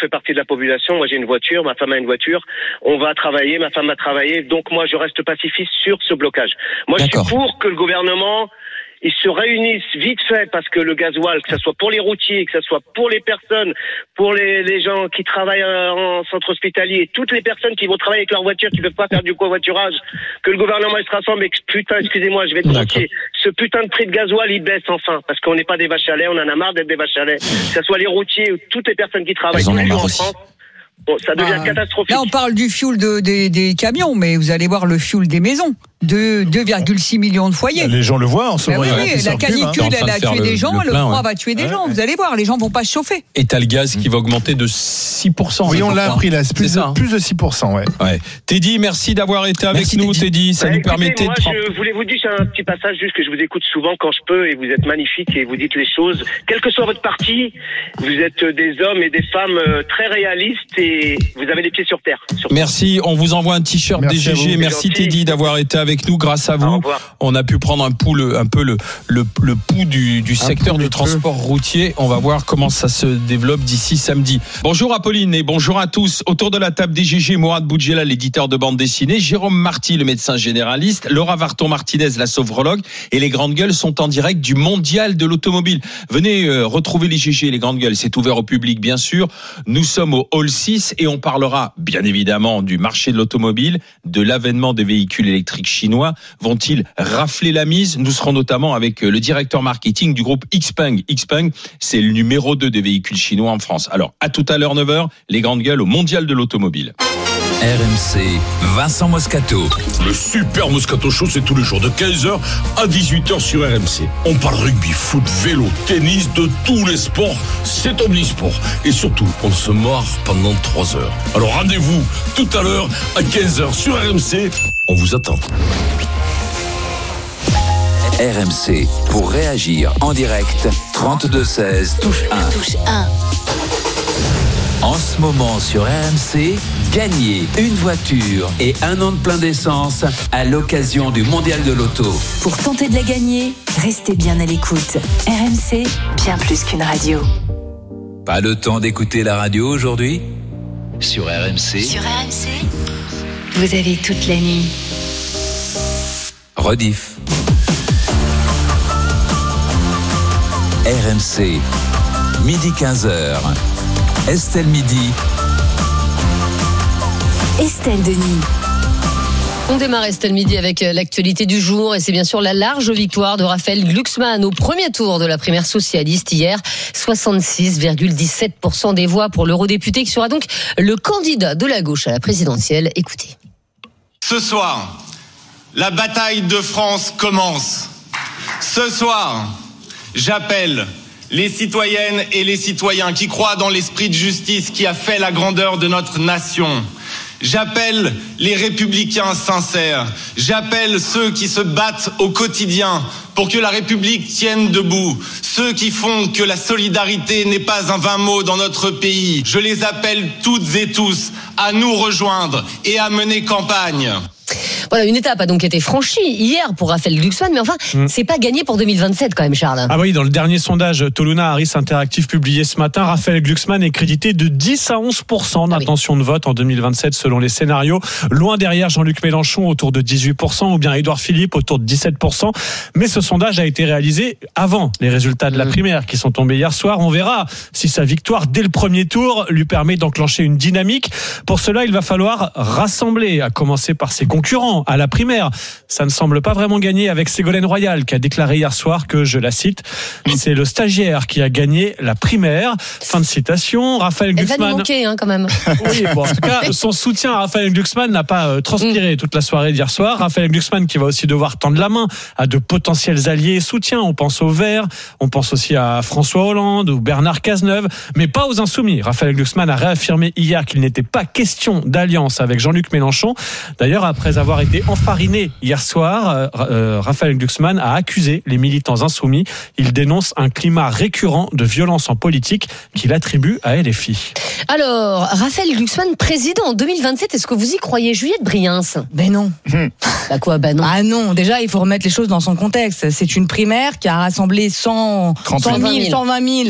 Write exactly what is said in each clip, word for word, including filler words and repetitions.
fait partie de la population. Moi, j'ai une voiture, ma femme a une voiture. On va travailler, ma femme va travailler. Donc, moi, je reste pacifiste sur ce blocage. Moi, D'accord. je suis pour que le gouvernement... ils se réunissent vite fait parce que le gasoil, que ce soit pour les routiers, que ce soit pour les personnes, pour les, les gens qui travaillent en centre hospitalier, toutes les personnes qui vont travailler avec leur voiture, qui ne peuvent pas faire du covoiturage, que le gouvernement il se rassemble et que putain, excusez-moi, je vais être entier, ce putain de prix de gasoil, il baisse enfin, parce qu'on n'est pas des vaches à lait, on en a marre d'être des vaches à lait, que ce soit les routiers ou toutes les personnes qui travaillent tous les jours en France. Bon, ça devient ah, catastrophique. Là, on parle du fioul de, des, des camions, mais vous allez voir le fioul des maisons. De deux virgule six millions de foyers. Les gens le voient en ce moment. Ben oui, oui, la canicule, elle a tué des gens, le, le froid ouais. va tuer des ouais, gens. Ouais. Vous allez voir, les gens vont pas se chauffer. Et t'as le gaz qui va augmenter de six pour cent. Oui, on l'a appris là, plus, de, plus de six pour cent. Ouais. Ouais. Teddy, merci d'avoir été avec merci, nous, Teddy. Teddy. Ça bah, nous écoutez, permettait moi, de. Je voulais vous dire un petit passage, juste que je vous écoute souvent quand je peux, et vous êtes magnifiques et vous dites les choses. Quel que soit votre parti, vous êtes des hommes et des femmes très réalistes et vous avez les pieds sur terre. Sur merci. On vous envoie un t-shirt merci D G G. Merci Teddy d'avoir été avec nous. Grâce à vous, on a pu prendre un, pouls, un peu le, le, le pouls du, du secteur du transport peu. routier. On va voir comment ça se développe d'ici samedi. Bonjour Apolline et bonjour à tous. Autour de la table D G G, Mourad Boudjela, l'éditeur de bande dessinée, Jérôme Marty, le médecin généraliste, Laura Varton-Martinez, la sophrologue, et les grandes gueules sont en direct du Mondial de l'automobile. Venez euh, retrouver les G G, les grandes gueules. C'est ouvert au public, bien sûr. Nous sommes au Hall six et on parlera, bien évidemment, du marché de l'automobile, de l'avènement des véhicules électriques chinois. Vont-ils rafler la mise? Nous serons notamment avec le directeur marketing du groupe Xpeng. Xpeng, c'est le numéro deux des véhicules chinois en France. Alors, à tout à l'heure, neuf heures, les grandes gueules au Mondial de l'automobile. R M C, Vincent Moscato. Le super Moscato Show, c'est tous les jours de quinze heures à dix-huit heures sur R M C. On parle rugby, foot, vélo, tennis, de tous les sports. C'est omnisport. Et surtout, on se marre pendant trois heures. Alors rendez-vous tout à l'heure à quinze heures sur R M C. On vous attend. R M C, pour réagir en direct, trente-deux seize, touche un. Touche un. En ce moment sur R M C, gagnez une voiture et un an de plein d'essence à l'occasion du Mondial de l'Auto. Pour tenter de la gagner, restez bien à l'écoute. R M C, bien plus qu'une radio. Pas le temps d'écouter la radio aujourd'hui? Sur R M C. Sur R M C, vous avez toute la nuit. Rediff. R M C, midi quinze heures. Estelle Midi. Estelle Denis. On démarre Estelle Midi avec l'actualité du jour et c'est bien sûr la large victoire de Raphaël Glucksmann au premier tour de la primaire socialiste hier. soixante-six virgule dix-sept pour cent des voix pour l'eurodéputé qui sera donc le candidat de la gauche à la présidentielle. Écoutez. Ce soir, la bataille de France commence. Ce soir, j'appelle les citoyennes et les citoyens qui croient dans l'esprit de justice qui a fait la grandeur de notre nation. J'appelle les républicains sincères. J'appelle ceux qui se battent au quotidien pour que la République tienne debout. Ceux qui font que la solidarité n'est pas un vain mot dans notre pays. Je les appelle toutes et tous à nous rejoindre et à mener campagne. Voilà, une étape a donc été franchie hier pour Raphaël Glucksmann, mais enfin, mmh. c'est pas gagné pour deux mille vingt-sept quand même, Charles. Ah oui, dans le dernier sondage Toluna Harris Interactive publié ce matin, Raphaël Glucksmann est crédité de dix à onze pour cent d'intention ah oui. de vote en deux mille vingt-sept selon les scénarios. Loin derrière Jean-Luc Mélenchon autour de dix-huit pour cent ou bien Édouard Philippe autour de dix-sept pour cent. Mais ce sondage a été réalisé avant les résultats de la primaire qui sont tombés hier soir. On verra si sa victoire dès le premier tour lui permet d'enclencher une dynamique. Pour cela, il va falloir rassembler, à commencer par ses concurrents à la primaire. Ça ne semble pas vraiment gagné avec Ségolène Royal qui a déclaré hier soir que, je la cite, c'est le stagiaire qui a gagné la primaire. Fin de citation. Raphaël Glucksmann. Elle va nous manquer hein, quand même. Oui, bon, en tout cas, son soutien à Raphaël Glucksmann n'a pas euh, transpiré toute la soirée d'hier soir. Raphaël Glucksmann qui va aussi devoir tendre la main à de potentiels alliés et soutiens. On pense aux Verts, on pense aussi à François Hollande ou Bernard Cazeneuve, mais pas aux Insoumis. Raphaël Glucksmann a réaffirmé hier qu'il n'était pas question d'alliance avec Jean-Luc Mélenchon. D'ailleurs, après avoir été enfariné hier soir, euh, euh, Raphaël Glucksmann a accusé les militants insoumis. Il dénonce un climat récurrent de violence en politique qu'il attribue à L F I. Alors, Raphaël Glucksmann, président en deux mille vingt-sept, est-ce que vous y croyez, Juliette Briens? Ben non. Mmh. Bah quoi, bah non. Ah non, déjà, il faut remettre les choses dans son contexte. C'est une primaire qui a rassemblé cent, cent mille, cent vingt mille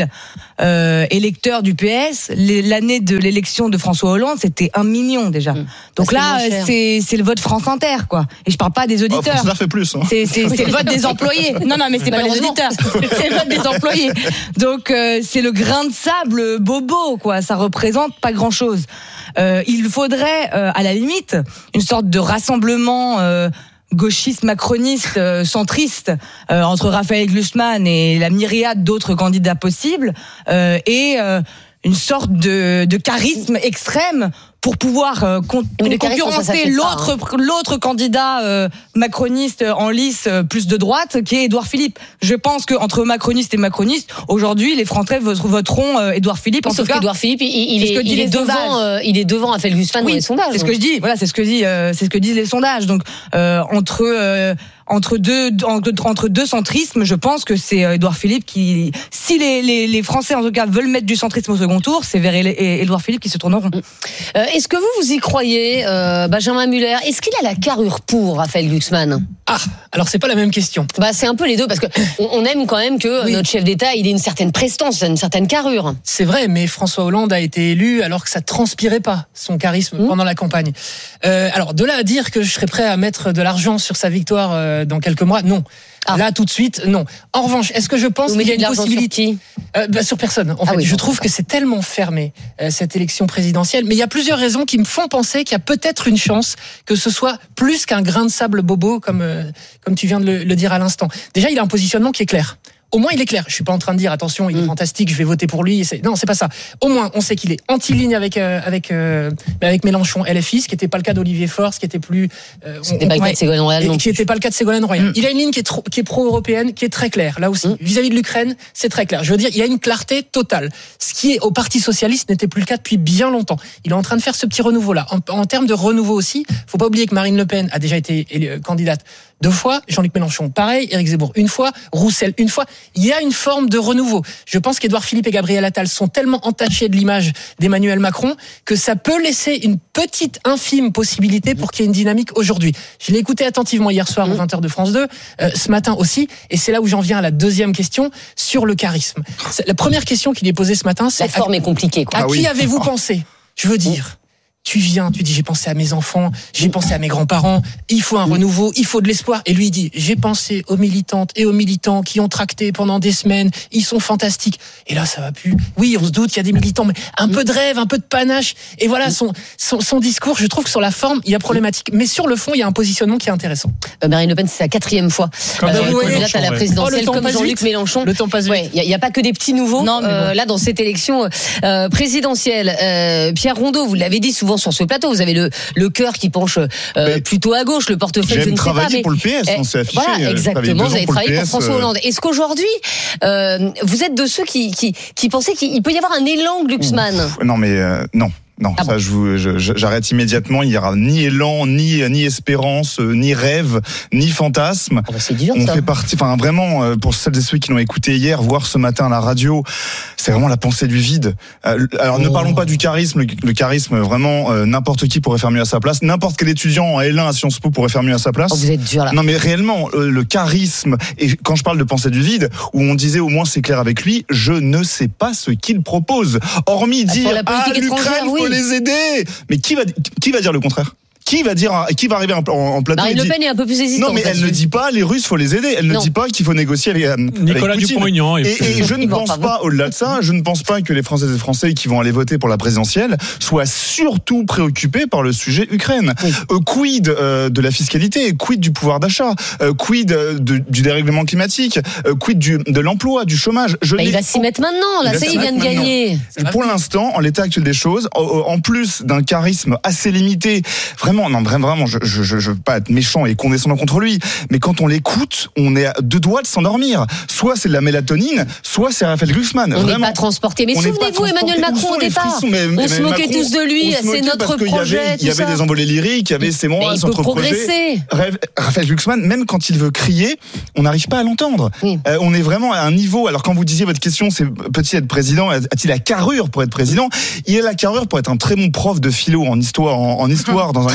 euh, électeurs du P S. L'année de l'élection de François Hollande, c'était un million déjà. Mmh. Donc là, c'est, c'est le vote France Inter, quoi. Et je parle pas des auditeurs. Oh, France Inter fait plus. Hein. C'est, c'est, c'est le vote des employés. Non, non, mais c'est pas les auditeurs. C'est le vote des employés. Donc euh, c'est le grain de sable bobo, quoi. Ça représente pas grand-chose. Euh, il faudrait, euh, à la limite, une sorte de rassemblement euh, gauchiste, macroniste, euh, centriste euh, entre Raphaël Glucksmann et la myriade d'autres candidats possibles, euh, et euh, une sorte de, de charisme extrême pour pouvoir euh, con- concurrencer l'autre, pas, hein. l'autre candidat euh, macroniste en lice euh, plus de droite, qui est Édouard Philippe. Je pense qu'entre macronistes et macronistes, aujourd'hui, les Français voteront euh, Édouard Philippe. En Sauf tout cas, qu'Édouard Philippe, il, il, est, il, est devant, euh, il est devant Raphaël Glucksmann oui, dans les sondages. C'est ce que je dis. Voilà, c'est ce que dit, euh, c'est ce que disent les sondages. Donc euh, entre euh, entre deux entre deux centrismes, je pense que c'est Édouard Philippe qui, si les, les les Français en tout cas veulent mettre du centrisme au second tour, c'est vers Édouard Philippe qui se tourneront. Euh, est-ce que vous vous y croyez, euh, Benjamin Muller? Est-ce qu'il a la carrure pour Raphaël Glucksmann? Ah, alors c'est pas la même question. Bah c'est un peu les deux parce que on aime quand même que oui. notre chef d'État il ait une certaine prestance, une certaine carrure. C'est vrai, mais François Hollande a été élu alors que ça transpirait pas son charisme mmh. pendant la campagne. Euh, alors de là à dire que je serais prêt à mettre de l'argent sur sa victoire euh, dans quelques mois, non. Ah. Là, tout de suite, non. En revanche, est-ce que je pense qu'il y a une possibilité sur, euh, bah, sur personne. En ah fait, oui, je trouve que c'est tellement fermé euh, cette élection présidentielle. Mais il y a plusieurs raisons qui me font penser qu'il y a peut-être une chance que ce soit plus qu'un grain de sable bobo, comme euh, comme tu viens de le, le dire à l'instant. Déjà, il a un positionnement qui est clair. Au moins, il est clair. Je suis pas en train de dire attention, il est mmh. fantastique, je vais voter pour lui. C'est... Non, c'est pas ça. Au moins, on sait qu'il est anti-ligne avec euh, avec euh, avec Mélenchon, L F I, ce qui était pas le cas d'Olivier Faure, ce qui était plus. Euh, C'était on, pas on, le cas de Ségolène Royal, non. Qui était pas le cas de Ségolène Royal. Mmh. Il a une ligne qui est trop, qui est pro-européenne, qui est très claire. Là aussi, mmh. vis-à-vis de l'Ukraine, c'est très clair. Je veux dire, il y a une clarté totale. Ce qui est au Parti socialiste n'était plus le cas depuis bien longtemps. Il est en train de faire ce petit renouveau-là. En, en termes de renouveau aussi, faut pas oublier que Marine Le Pen a déjà été euh, candidate deux fois, Jean-Luc Mélenchon pareil, Éric Zemmour une fois, Roussel une fois. Il y a une forme de renouveau. Je pense qu'Édouard Philippe et Gabriel Attal sont tellement entachés de l'image d'Emmanuel Macron que ça peut laisser une petite infime possibilité pour qu'il y ait une dynamique aujourd'hui. Je l'ai écouté attentivement hier soir aux vingt heures de France deux, euh, ce matin aussi, et c'est là où j'en viens à la deuxième question sur le charisme. C'est la première question qu'il est posée ce matin, c'est... La forme à, est compliquée, quoi. À ah qui oui. avez-vous pensé? Je veux dire... Tu viens, tu dis j'ai pensé à mes enfants, j'ai pensé à mes grands-parents, il faut un renouveau, il faut de l'espoir. Et lui il dit j'ai pensé aux militantes et aux militants qui ont tracté pendant des semaines, ils sont fantastiques. Et là ça va plus. Oui, on se doute qu'il y a des militants, mais un peu de rêve, un peu de panache. Et voilà son son, son discours. Je trouve que sur la forme il y a problématique, mais sur le fond il y a un positionnement qui est intéressant. Euh, Marine Le Pen c'est sa quatrième fois euh, candidate à la présidentielle oh, comme Jean-Luc vite. Mélenchon. Le temps passe vite. Il ouais, y, y a pas que des petits nouveaux non, euh, bon. là dans cette élection euh, présidentielle. Euh, Pierre Rondeau, vous l'avez dit souvent sur ce plateau, vous avez le, le cœur qui penche euh, plutôt à gauche, le portefeuille, je ne sais pas. Mais pour le P S, eh, on s'est affiché. Voilà, exactement, vous avez travaillé pour François Hollande. Est-ce qu'aujourd'hui, euh, vous êtes de ceux qui, qui, qui pensaient qu'il peut y avoir un élan Glucksmann? Non, mais euh, non. Non, ah ça, bon. je, vous, je, j'arrête immédiatement. Il n'y aura ni élan, ni ni espérance, ni rêve, ni fantasme. Ah bah c'est dur, on ça. fait partie. Enfin, vraiment, pour celles et ceux qui l'ont écouté hier, voir ce matin à la radio, c'est vraiment la pensée du vide. Alors, oh. ne parlons pas du charisme. Le, le charisme, vraiment, euh, n'importe qui pourrait faire mieux à sa place. N'importe quel étudiant en L un à Sciences Po pourrait faire mieux à sa place. Oh, vous êtes dur là. Non, mais réellement, euh, le charisme. Et quand je parle de pensée du vide, où on disait au moins c'est clair avec lui, je ne sais pas ce qu'il propose. Hormis ah, dire ah l'Ukraine, oui. faut les aider. Mais qui va, qui va dire le contraire? Qui va dire, qui va arriver en, en, en plateau? Marine Le Pen est un peu plus hésitante. Non, mais elle ne dit pas les Russes, faut les aider. Elle non. ne dit pas qu'il faut négocier avec, avec Nicolas Dupont-Aignan. Et, et, et je ne pense pas, au-delà de ça, je ne pense pas que les Françaises et Français qui vont aller voter pour la présidentielle soient surtout préoccupés par le sujet Ukraine. Oui. Euh, quid euh, de la fiscalité? Quid du pouvoir d'achat? euh, Quid de, du dérèglement climatique? euh, Quid du, de l'emploi, du chômage? Je bah, il va s'y mettre maintenant. Là, ça, il vient de gagner. Et pour l'instant, en l'état actuel des choses, en plus d'un charisme assez limité, vraiment, non, vraiment, je je, je, je veux pas être méchant et condescendant contre lui, mais quand on l'écoute, on est à deux doigts de s'endormir. Soit c'est de la mélatonine, soit c'est Raphaël Glucksmann. On n'est pas transporté. Mais souvenez-vous, Emmanuel Macron au départ, frissons, mais, on se moquait Macron, tous de lui, c'est notre projet. Il y avait, il y avait des envolées lyriques, il y avait ses mots, son projet. Raphaël Glucksmann, même quand il veut crier, on n'arrive pas à l'entendre. Oui. Euh, on est vraiment à un niveau. Alors quand vous disiez votre question, c'est peut-il être président? A-t-il la carrure pour être président? Il a la carrure pour être un très bon prof de philo en histoire, en, en histoire dans un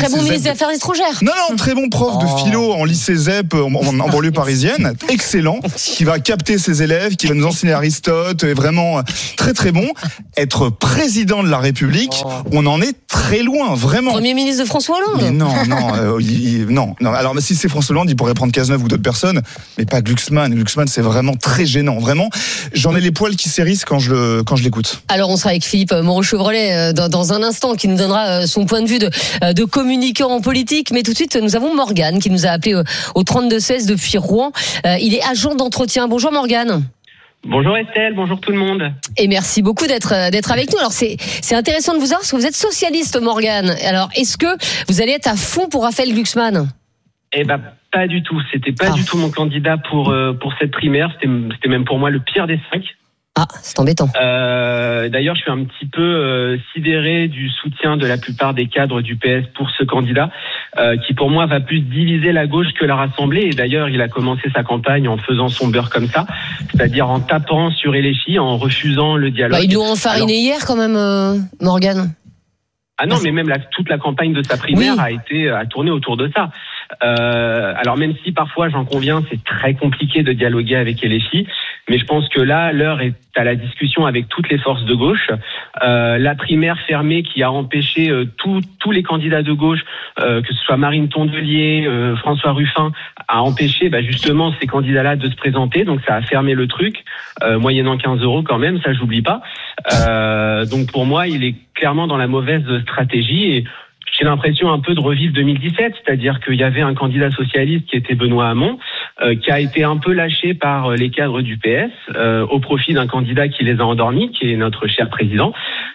très bon ministre des Affaires étrangères. Non, non, très bon prof oh. de philo en lycée Z E P en, en, en banlieue parisienne, excellent, qui va capter ses élèves, qui va nous enseigner Aristote, est vraiment très très bon. Être président de la République, oh. on en est très loin, vraiment. Premier ministre de François Hollande. Mais non, non, euh, il, il, non, non. Alors si c'est François Hollande, il pourrait prendre Cazeneuve ou d'autres personnes, mais pas Glucksmann. Glucksmann, c'est vraiment très gênant, vraiment. J'en ai les poils qui s'hérissent quand je le, quand je l'écoute. Alors on sera avec Philippe Moreau-Chevrolet dans, dans un instant, qui nous donnera son point de vue de, de communicant en politique. Mais tout de suite, nous avons Morgane qui nous a appelé au trente-deux seize depuis Rouen. Il est agent d'entretien. Bonjour Morgane. Bonjour Estelle, bonjour tout le monde. Et merci beaucoup d'être d'être avec nous. Alors c'est c'est intéressant de vous voir parce que vous êtes socialiste, Morgane. Alors est-ce que vous allez être à fond pour Raphaël Glucksmann ? Eh ben pas du tout. C'était pas ah. du tout mon candidat pour euh, pour cette primaire. C'était c'était même pour moi le pire des cinq. Ah, c'est embêtant. Euh, d'ailleurs, je suis un petit peu euh, sidéré du soutien de la plupart des cadres du P S pour ce candidat, euh, qui pour moi va plus diviser la gauche que la rassembler. Et d'ailleurs, il a commencé sa campagne en faisant son beurre comme ça, c'est-à-dire en tapant sur Eléchi, en refusant le dialogue. Bah, ils l'ont enfariné Alors... hier quand même, euh, Morgane. Ah non, mais même la, toute la campagne de sa primaire oui. a été a tourné autour de ça. Euh, alors même si parfois, j'en conviens, c'est très compliqué de dialoguer avec Eléchi, mais je pense que là, l'heure est à la discussion avec toutes les forces de gauche. Euh, la primaire fermée qui a empêché euh, tous tous les candidats de gauche, euh, que ce soit Marine Tondelier, euh, François Ruffin, a empêché bah, justement ces candidats-là de se présenter. Donc ça a fermé le truc, euh, moyennant quinze euros quand même, ça j'oublie pas. Euh, donc pour moi, il est clairement dans la mauvaise stratégie et j'ai l'impression un peu de revivre deux mille dix-sept, c'est-à-dire qu'il y avait un candidat socialiste qui était Benoît Hamon, euh, qui a été un peu lâché par les cadres du P S euh, au profit d'un candidat qui les a endormis, qui est notre cher président.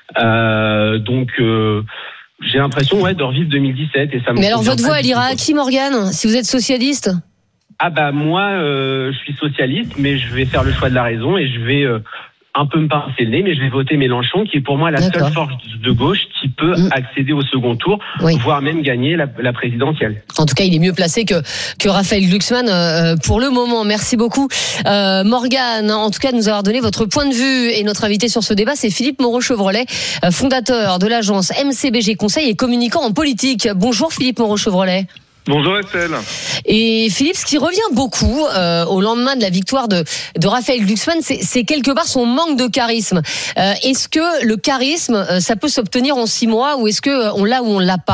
Euh, donc euh, j'ai l'impression ouais, de revivre deux mille dix-sept. Et ça me Mais alors votre voix, elle ira à qui, Morgane, si vous êtes socialiste ? Ah bah moi, euh, je suis socialiste, mais je vais faire le choix de la raison et je vais... Euh, un peu me pincer le nez, mais je vais voter Mélenchon, qui est pour moi la D'accord. seule force de gauche qui peut mmh. accéder au second tour, oui. voire même gagner la, la présidentielle. En tout cas, il est mieux placé que, que Raphaël Glucksmann euh, pour le moment. Merci beaucoup, euh, Morgane, en tout cas, de nous avoir donné votre point de vue. Et notre invité sur ce débat, c'est Philippe Moreau-Chevrolet, euh, fondateur de l'agence M C B G Conseil et communicant en politique. Bonjour Philippe Moreau-Chevrolet. Bonjour Estelle. Et Philippe, ce qui revient beaucoup euh, au lendemain de la victoire de, de Raphaël Glucksmann, c'est, c'est quelque part son manque de charisme. Euh, est-ce que le charisme, euh, ça peut s'obtenir en six mois ou est-ce que euh, on l'a ou on l'a pas ?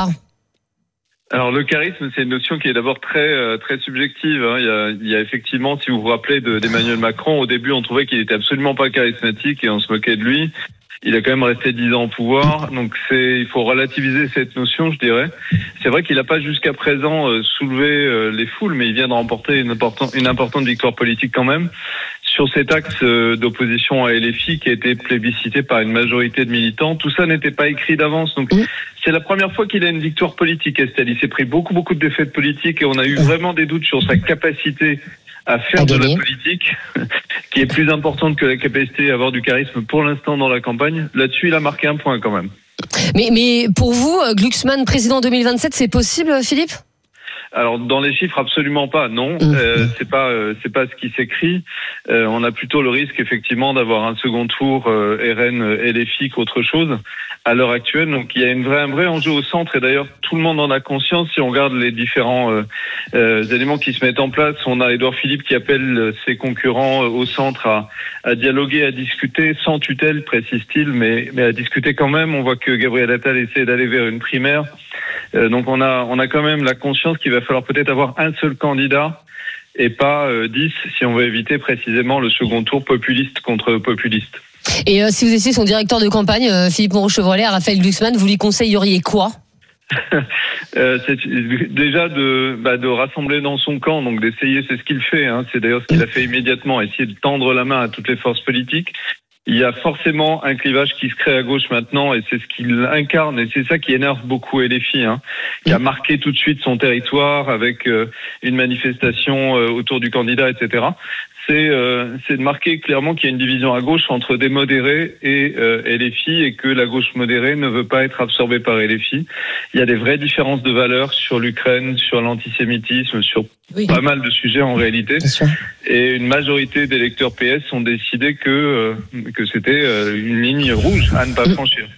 Alors le charisme, c'est une notion qui est d'abord très euh, très subjective. Hein. Il y a, il y a effectivement, si vous vous rappelez de, d'Emmanuel Macron, au début on trouvait qu'il était absolument pas charismatique et on se moquait de lui. Il a quand même resté dix ans au pouvoir, donc c'est, il faut relativiser cette notion, je dirais. C'est vrai qu'il n'a pas jusqu'à présent euh, soulevé euh, les foules, mais il vient de remporter une, important, une importante victoire politique quand même sur cet axe euh, d'opposition à L F I qui a été plébiscité par une majorité de militants. Tout ça n'était pas écrit d'avance, donc c'est la première fois qu'il a une victoire politique, Estelle. Il s'est pris beaucoup beaucoup de défaites politiques et on a eu vraiment des doutes sur sa capacité à faire de la politique, qui est plus importante que la capacité à avoir du charisme pour l'instant dans la campagne. Là-dessus, il a marqué un point quand même. Mais, mais pour vous, Glucksmann, président deux mille vingt-sept, c'est possible, Philippe ? Alors dans les chiffres absolument pas, non. Mmh. Euh, c'est pas euh, c'est pas ce qui s'écrit. Euh, on a plutôt le risque effectivement d'avoir un second tour euh, R N L F I qu'autre chose à l'heure actuelle. Donc il y a une vraie un vrai enjeu au centre et d'ailleurs tout le monde en a conscience. Si on regarde les différents euh, euh, éléments qui se mettent en place, on a Édouard Philippe qui appelle ses concurrents au centre à, à dialoguer, à discuter sans tutelle, précise-t-il, mais mais à discuter quand même. On voit que Gabriel Attal essaie d'aller vers une primaire. Euh, donc on a on a quand même la conscience qu'il va falloir peut-être avoir un seul candidat et pas euh, dix si on veut éviter précisément le second tour populiste contre populiste. Et euh, si vous étiez son directeur de campagne, euh, Philippe Moreau-Chevrolet, à Raphaël Glucksmann, vous lui conseilleriez quoi ? euh, c'est déjà de, bah, de rassembler dans son camp, donc d'essayer, c'est ce qu'il fait, hein, c'est d'ailleurs ce qu'il a fait immédiatement, essayer de tendre la main à toutes les forces politiques. Il y a forcément un clivage qui se crée à gauche maintenant et c'est ce qu'il incarne et c'est ça qui énerve beaucoup L F I, hein, qui a marqué tout de suite son territoire avec euh, une manifestation euh, autour du candidat, et cetera. C'est, euh, c'est de marquer clairement qu'il y a une division à gauche entre des modérés et euh, L F I et que la gauche modérée ne veut pas être absorbée par L F I. Il y a des vraies différences de valeurs sur l'Ukraine, sur l'antisémitisme, sur oui. pas mal de sujets en réalité. Et une majorité d'électeurs P S ont décidé que, euh, que c'était euh, une ligne rouge à ne pas franchir.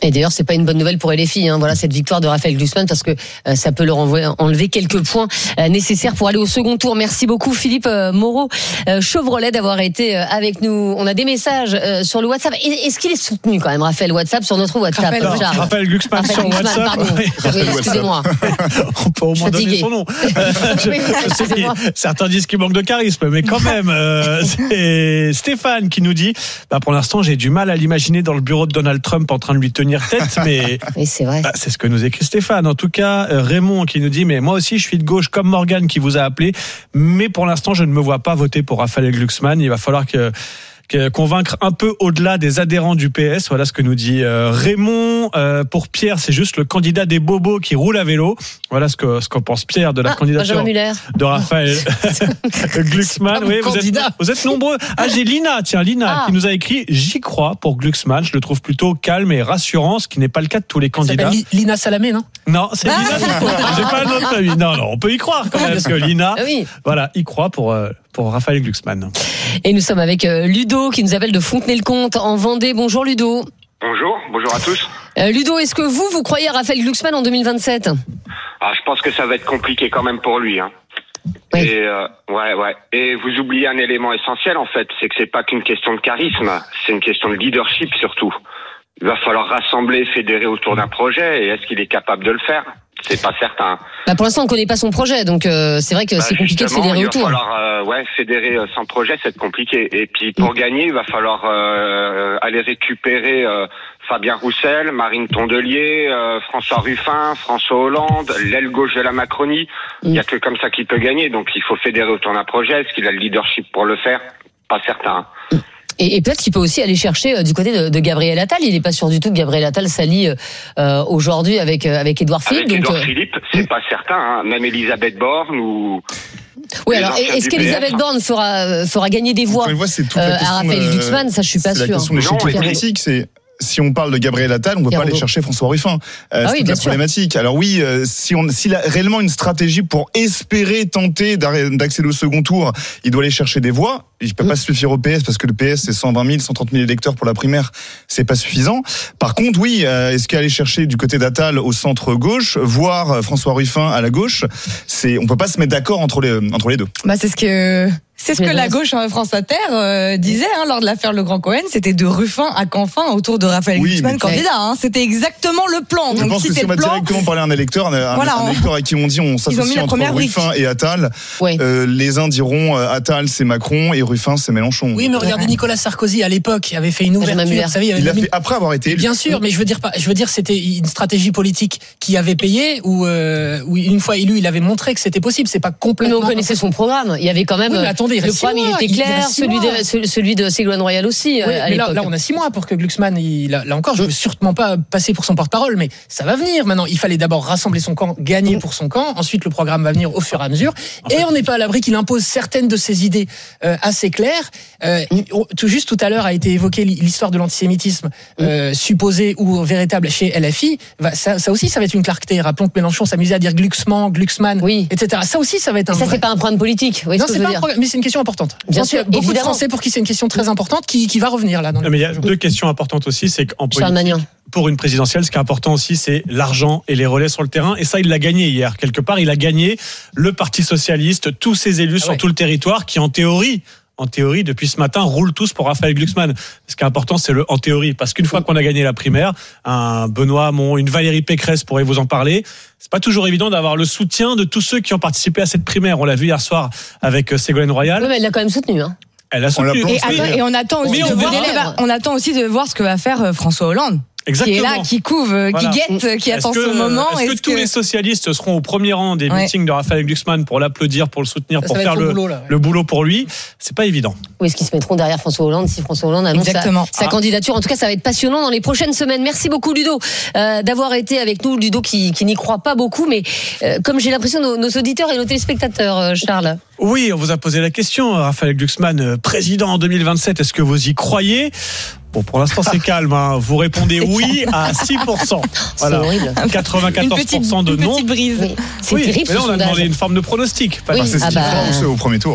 Et d'ailleurs, c'est pas une bonne nouvelle pour L F I. Hein. Voilà cette victoire de Raphaël Glucksmann parce que euh, ça peut leur envoyer, enlever quelques points euh, nécessaires pour aller au second tour. Merci beaucoup Philippe euh, Moreau euh, Chevrolet d'avoir été euh, avec nous. On a des messages euh, sur le WhatsApp. Et, est-ce qu'il est soutenu quand même, Raphaël WhatsApp sur notre WhatsApp? Raphaël, non, Raphaël Glucksmann Raphaël sur Glucksmann, WhatsApp. Pardon. Oui, oui, excusez-moi. On peut au moins donner son nom. je, oui, je sais que certains disent qu'il manque de charisme, mais quand même, euh, c'est Stéphane qui nous dit bah, pour l'instant, j'ai du mal à l'imaginer dans le bureau de Donald Trump en train de lui tenir tête, mais oui, c'est vrai. Bah, c'est ce que nous écrit Stéphane. En tout cas, Raymond qui nous dit mais moi aussi je suis de gauche comme Morgane qui vous a appelé, mais pour l'instant je ne me vois pas voter pour Raphaël Glucksmann. Il va falloir que convaincre un peu au-delà des adhérents du P S. Voilà ce que nous dit euh, Raymond. Euh, pour Pierre, c'est juste le candidat des bobos qui roule à vélo. Voilà ce que ce qu'en pense Pierre de la ah, candidature de Raphaël Glucksmann. Oui, vous êtes, vous êtes nombreux. Ah, j'ai Lina, tiens, Lina, ah. qui nous a écrit « J'y crois pour Glucksmann. Je le trouve plutôt calme et rassurant, ce qui n'est pas le cas de tous les candidats. » Lina Salamé, non? Non, c'est ah. Lina. J'ai pas un autre avis. Non, non, on peut y croire quand même, parce que Lina, oui. voilà, y croit pour... Euh, pour Raphaël Glucksmann. Et nous sommes avec Ludo qui nous appelle de Fontenay-le-Comte en Vendée. Bonjour Ludo. Bonjour, bonjour à tous. Euh, Ludo, est-ce que vous, vous croyez à Raphaël Glucksmann en deux mille vingt-sept? Ah, je pense que ça va être compliqué quand même pour lui. Hein. Oui. Et euh, ouais, ouais. Et vous oubliez un élément essentiel en fait, c'est que c'est pas qu'une question de charisme, c'est une question de leadership surtout. Il va falloir rassembler, fédérer autour d'un projet. Et est-ce qu'il est capable de le faire? C'est pas certain. Bah pour l'instant, on ne connaît pas son projet, donc euh, c'est vrai que bah c'est compliqué de fédérer autour. Il va falloir euh, ouais, fédérer euh, son projet, c'est compliqué. Et puis pour mmh. gagner, il va falloir euh, aller récupérer euh, Fabien Roussel, Marine Tondelier, euh, François Ruffin, François Hollande, l'aile gauche de la Macronie. Il mmh. n'y a que comme ça qu'il peut gagner. Donc il faut fédérer autour d'un projet. Est-ce qu'il a le leadership pour le faire? Pas certain. Mmh. Et, et peut-être qu'il peut aussi aller chercher euh, du côté de, de Gabriel Attal. Il n'est pas sûr du tout que Gabriel Attal s'allie euh, aujourd'hui avec euh, avec Édouard Philippe. Avec donc, Édouard euh... Philippe, c'est pas certain. Hein. Même Elisabeth Borne ou. Oui, alors est-ce qu'Elisabeth Borne fera fera gagner des voix fois, c'est toute euh, la question, à Raphaël Glucksmann? Ça, je suis pas sûr. C'est la question de l'échiquier politique, c'est. Si on parle de Gabriel Attal, on ne peut pas aller chercher François Ruffin. Euh, ah c'est oui, la problématique. Sûr. Alors oui, euh, si on, s'il a réellement une stratégie pour espérer tenter d'accéder au second tour, il doit aller chercher des voix. Il ne peut mmh. pas se suffire au P S parce que le P S c'est cent vingt mille, cent trente mille électeurs pour la primaire, c'est pas suffisant. Par contre, oui, euh, est-ce qu'aller chercher du côté d'Attal au centre gauche, voire François Ruffin à la gauche, c'est, on peut pas se mettre d'accord entre les entre les deux. Bah c'est ce que. C'est ce que la gauche en France Inter euh, disait hein, lors de l'affaire Le Grand Cohen, c'était de Ruffin à Canfin autour de Raphaël oui, Glucksmann candidat. Hein. C'était exactement le plan. Je Donc, pense si que si on va plan... directement parler à un électeur, un, voilà, un électeur à qui on dit on s'associe entre Ruffin et Attal, oui. euh, les uns diront euh, Attal c'est Macron et Ruffin c'est Mélenchon. Oui, mais regardez Nicolas Sarkozy à l'époque avait fait une ouverture. Vous savez, il, il l'a fait après avoir été élu. Bien sûr, mais je veux dire pas. Je veux dire c'était une stratégie politique qui avait payé ou euh, où une fois élu, il avait montré que c'était possible. C'est pas complètement. Mais on connaissait son programme. Il y avait quand même. Oui, mais attendez, le programme il était clair, celui de, celui de Ségolène Royal aussi. Oui, à mais là, là, on a six mois pour que Glucksmann, il, là, là encore, je ne veux sûrement pas passer pour son porte-parole, mais ça va venir maintenant. Il fallait d'abord rassembler son camp, gagner pour son camp. Ensuite, le programme va venir au fur et à mesure. Et on n'est pas à l'abri qu'il impose certaines de ses idées euh, assez claires. Euh, tout juste tout à l'heure a été évoqué l'histoire de l'antisémitisme euh, supposé ou véritable chez L F I. Ça, ça aussi, ça va être une clarté. Rappelons que Mélenchon s'amusait à dire Glucksmann, Glucksmann, oui. et cetera. Ça aussi, ça va être un. Et ça, vrai... c'est pas un problème politique. Oui, non, c'est pas un problème, mais c'est une question importante. Bien sûr, beaucoup évidemment. de Français pour qui c'est une question très importante qui, qui va revenir là. Dans non, mais il y a deux questions importantes aussi, c'est qu'en politique, pour une présidentielle, ce qui est important aussi, c'est l'argent et les relais sur le terrain. Et ça, il l'a gagné hier. Quelque part, il a gagné le Parti socialiste, tous ses élus ah sur ouais. tout le territoire, qui en théorie. En théorie, depuis ce matin, roulent tous pour Raphaël Glucksmann. Ce qui est important, c'est le en théorie. Parce qu'une fois qu'on a gagné la primaire, un Benoît Hamon, une Valérie Pécresse pourrait vous en parler. C'est pas toujours évident d'avoir le soutien de tous ceux qui ont participé à cette primaire. On l'a vu hier soir avec Ségolène Royal. Oui, mais elle l'a quand même soutenu, hein. Elle a soutenu. Et, attends, et on attend aussi de voir, on attend aussi de voir ce que va faire François Hollande. Exactement. Qui est là, qui couve, voilà. qui guette, qui est attend que, ce moment. Est-ce, est-ce que, que tous les socialistes seront au premier rang des ouais. meetings de Raphaël Glucksmann pour l'applaudir, pour le soutenir, ça, pour ça faire le, boulot, là, ouais. le boulot pour lui? C'est pas évident. Où est-ce qu'ils se mettront derrière François Hollande si François Hollande annonce Exactement. sa, sa ah. candidature? En tout cas, ça va être passionnant dans les prochaines semaines. Merci beaucoup, Ludo, euh, d'avoir été avec nous. Ludo qui, qui n'y croit pas beaucoup, mais euh, comme j'ai l'impression, nos, nos auditeurs et nos téléspectateurs, euh, Charles. Oui, on vous a posé la question. Raphaël Glucksmann, président en deux mille vingt-sept, est-ce que vous y croyez? Bon, pour l'instant, c'est calme. Hein. Vous répondez oui à six pour cent. Voilà. C'est horrible. quatre-vingt-quatorze pour cent de non. Une petite brise. Oui. C'est oui, terrible. Mais là, on a sondage. demandé une forme de pronostic. Oui. Enfin, c'est ce ah bah... qu'il faut au premier tour.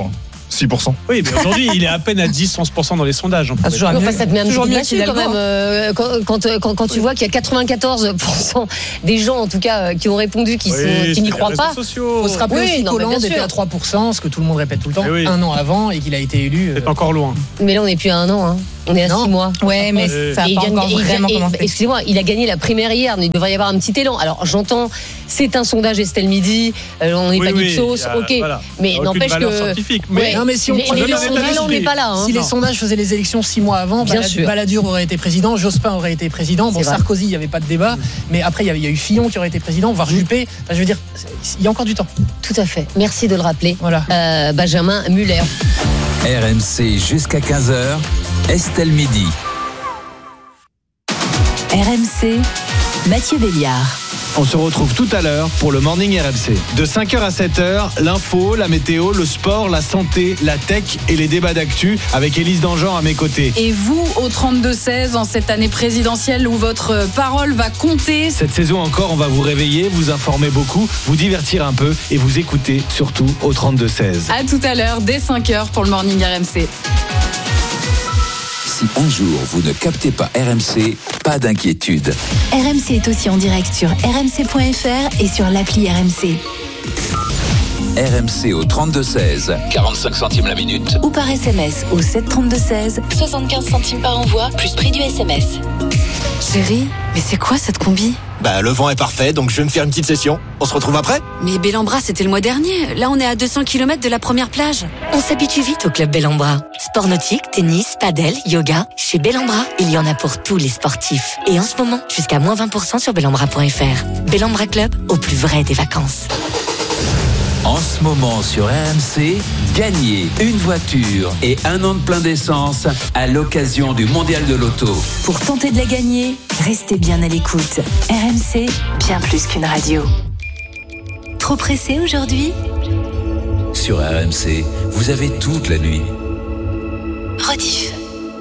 six pour cent. Oui, mais aujourd'hui, il est à peine à dix à onze pour cent dans les sondages. Ah, toujours mieux. Enfin, ça te met un toujours petit mieux dessus quand même. Euh, quand, quand, quand, quand tu vois qu'il y a quatre-vingt-quatorze pour cent des gens, en tout cas, qui ont répondu, qui, Oui, sont, qui n'y croient pas. Il faut se rappeler Oui, aussi non, qu'Hollande était sûr. à trois pour cent, ce que tout le monde répète tout le temps, oui. un an avant, et qu'il a été élu. C'est encore loin. Mais là, on n'est plus à un an. Hein. On est à Non. six mois. Ouais, mais Euh, ça Et n'a pas il gagne- encore et il vraiment gagne- et- commencé. Excusez-moi, il a gagné la primaire hier. Il devrait y avoir un petit élan. Alors, j'entends, c'est un sondage Estelle Midi. euh, on n'est Oui, pas oui, du sauce. il y a- Ok. voilà. Mais Il y a aucune n'empêche valeur que. scientifique, mais- Ouais. Non, mais si on les, prend les, le les même sondages, état là, on n'est pas là. Hein. Si les Non. sondages faisaient les élections six mois avant, Bien Balad- sûr. Balladur aurait été président, Jospin aurait été président. Bon, C'est vrai. Sarkozy, il n'y avait pas de débat. Mais après, il y avait- il y a eu Fillon qui aurait été président, voire Juppé. Enfin, je veux dire, il y a encore du temps. Tout à fait. Merci de le rappeler. Voilà. Euh, Benjamin Muller. R M C jusqu'à quinze heures, Estelle Midi. R M C, Mathieu Béliard. On se retrouve tout à l'heure pour le Morning R M C. De cinq heures à sept heures, l'info, la météo, le sport, la santé, la tech et les débats d'actu avec Élise Dangean à mes côtés. Et vous, au trente-deux seize, en cette année présidentielle où votre parole va compter. Cette saison encore, on va vous réveiller, vous informer beaucoup, vous divertir un peu et vous écouter surtout au trente-deux seize. À tout à l'heure, dès cinq heures pour le Morning R M C. Si un jour vous ne captez pas R M C, pas d'inquiétude. R M C est aussi en direct sur r m c point f r et sur l'appli R M C. R M C au trente-deux seize, quarante-cinq centimes la minute. Ou par S M S au sept trente-deux seize, soixante-quinze centimes par envoi, plus prix du S M S. Chérie, mais c'est quoi cette combi? Bah le vent est parfait, donc je vais me faire une petite session. On se retrouve après? Mais Bellambra, c'était le mois dernier. Là, on est à deux cents kilomètres de la première plage. On s'habitue vite au club Bellambra. Sport nautique, tennis, padel, yoga. Chez Bellambra, il y en a pour tous les sportifs. Et en ce moment, jusqu'à moins vingt pour cent sur bellambra point f r. Bellambra Club, au plus vrai des vacances. En ce moment sur R M C, gagnez une voiture et un an de plein d'essence à l'occasion du Mondial de l'Auto. Pour tenter de la gagner, restez bien à l'écoute. R M C, bien plus qu'une radio. Trop pressé aujourd'hui? Sur R M C, vous avez toute la nuit. Rediff.